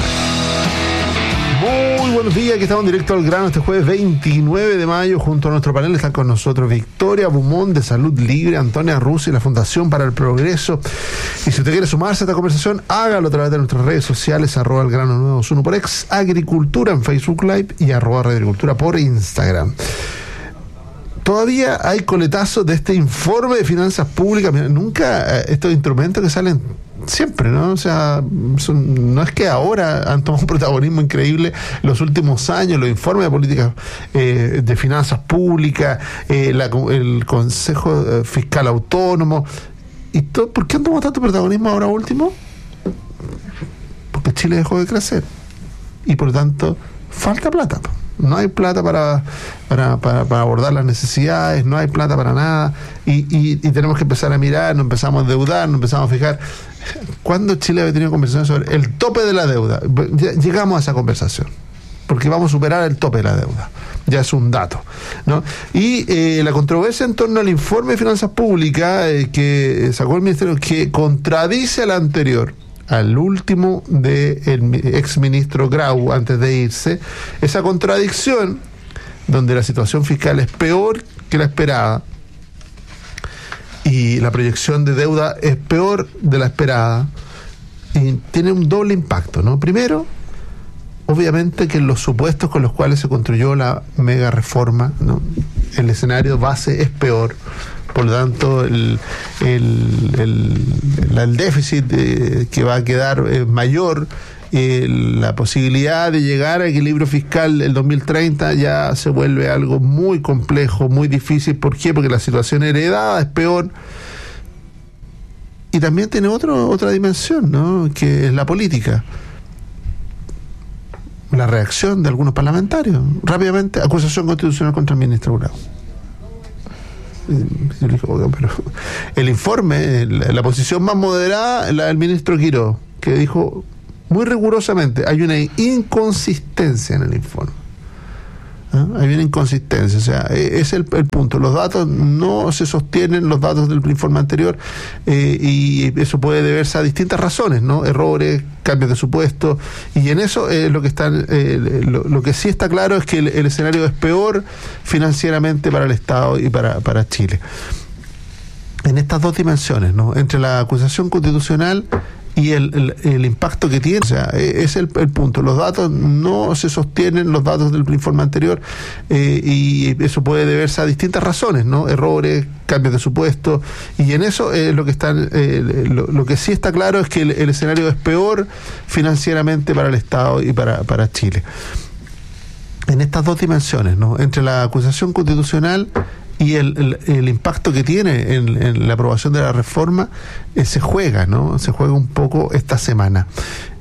Muy buenos días, aquí estamos directo al grano este jueves 29 de mayo. Junto a nuestro panel están con nosotros Victoria Bumón de Salud Libre, Antonia Russo y la Fundación para el Progreso. Y si usted quiere sumarse a esta conversación, hágalo a través de nuestras redes sociales, @elgrano921 por Ex Agricultura en Facebook Live y @Radio Agricultura por Instagram. Todavía hay coletazos de este informe de finanzas públicas. Mira, nunca estos instrumentos que salen siempre, ¿no? O sea, no es que ahora han tomado un protagonismo increíble los últimos años, los informes de políticas de finanzas públicas, el Consejo Fiscal Autónomo, y todo. ¿Por qué han tomado tanto protagonismo ahora último? Porque Chile dejó de crecer y por lo tanto falta plata. No hay plata para abordar las necesidades, no hay plata para nada, y tenemos que empezar a mirar, nos empezamos a endeudar, nos empezamos a fijar. ¿Cuándo Chile había tenido conversaciones sobre el tope de la deuda? Llegamos a esa conversación, porque vamos a superar el tope de la deuda. Ya es un dato, ¿no? Y la controversia en torno al informe de finanzas públicas que sacó el Ministerio, que contradice al anterior, al último del exministro Grau antes de irse, esa contradicción donde la situación fiscal es peor que la esperada y la proyección de deuda es peor de la esperada, y tiene un doble impacto, ¿no? Primero, obviamente que los supuestos con los cuales se construyó la mega reforma, ¿no? El escenario base es peor, por lo tanto el déficit que va a quedar mayor, la posibilidad de llegar a equilibrio fiscal el 2030 ya se vuelve algo muy complejo, muy difícil. ¿Por qué? Porque la situación heredada es peor. Y también tiene otra dimensión, ¿no? Que es la política. La reacción de algunos parlamentarios. Rápidamente, acusación constitucional contra el ministro Grau. Yo le digo, pero el informe, la posición más moderada, la del ministro Quiró, que dijo muy rigurosamente, hay una inconsistencia en el informe. Hay una inconsistencia, o sea, es el punto. Los datos no se sostienen, los datos del informe anterior, y eso puede deberse a distintas razones, ¿no? Errores, cambios de supuesto, y en eso lo que sí está claro es que el escenario es peor financieramente para el Estado y para Chile. En estas dos dimensiones, ¿no? Entre la acusación constitucional y el impacto que tiene, o sea, es el punto. Los datos no se sostienen, los datos del informe anterior, y eso puede deberse a distintas razones, ¿no? Errores, cambios de supuesto, y en eso lo que sí está claro es que el escenario es peor financieramente para el Estado y para Chile. En estas dos dimensiones, ¿no? Entre la acusación constitucional y el impacto que tiene en la aprobación de la reforma, se juega, ¿no? Se juega un poco esta semana.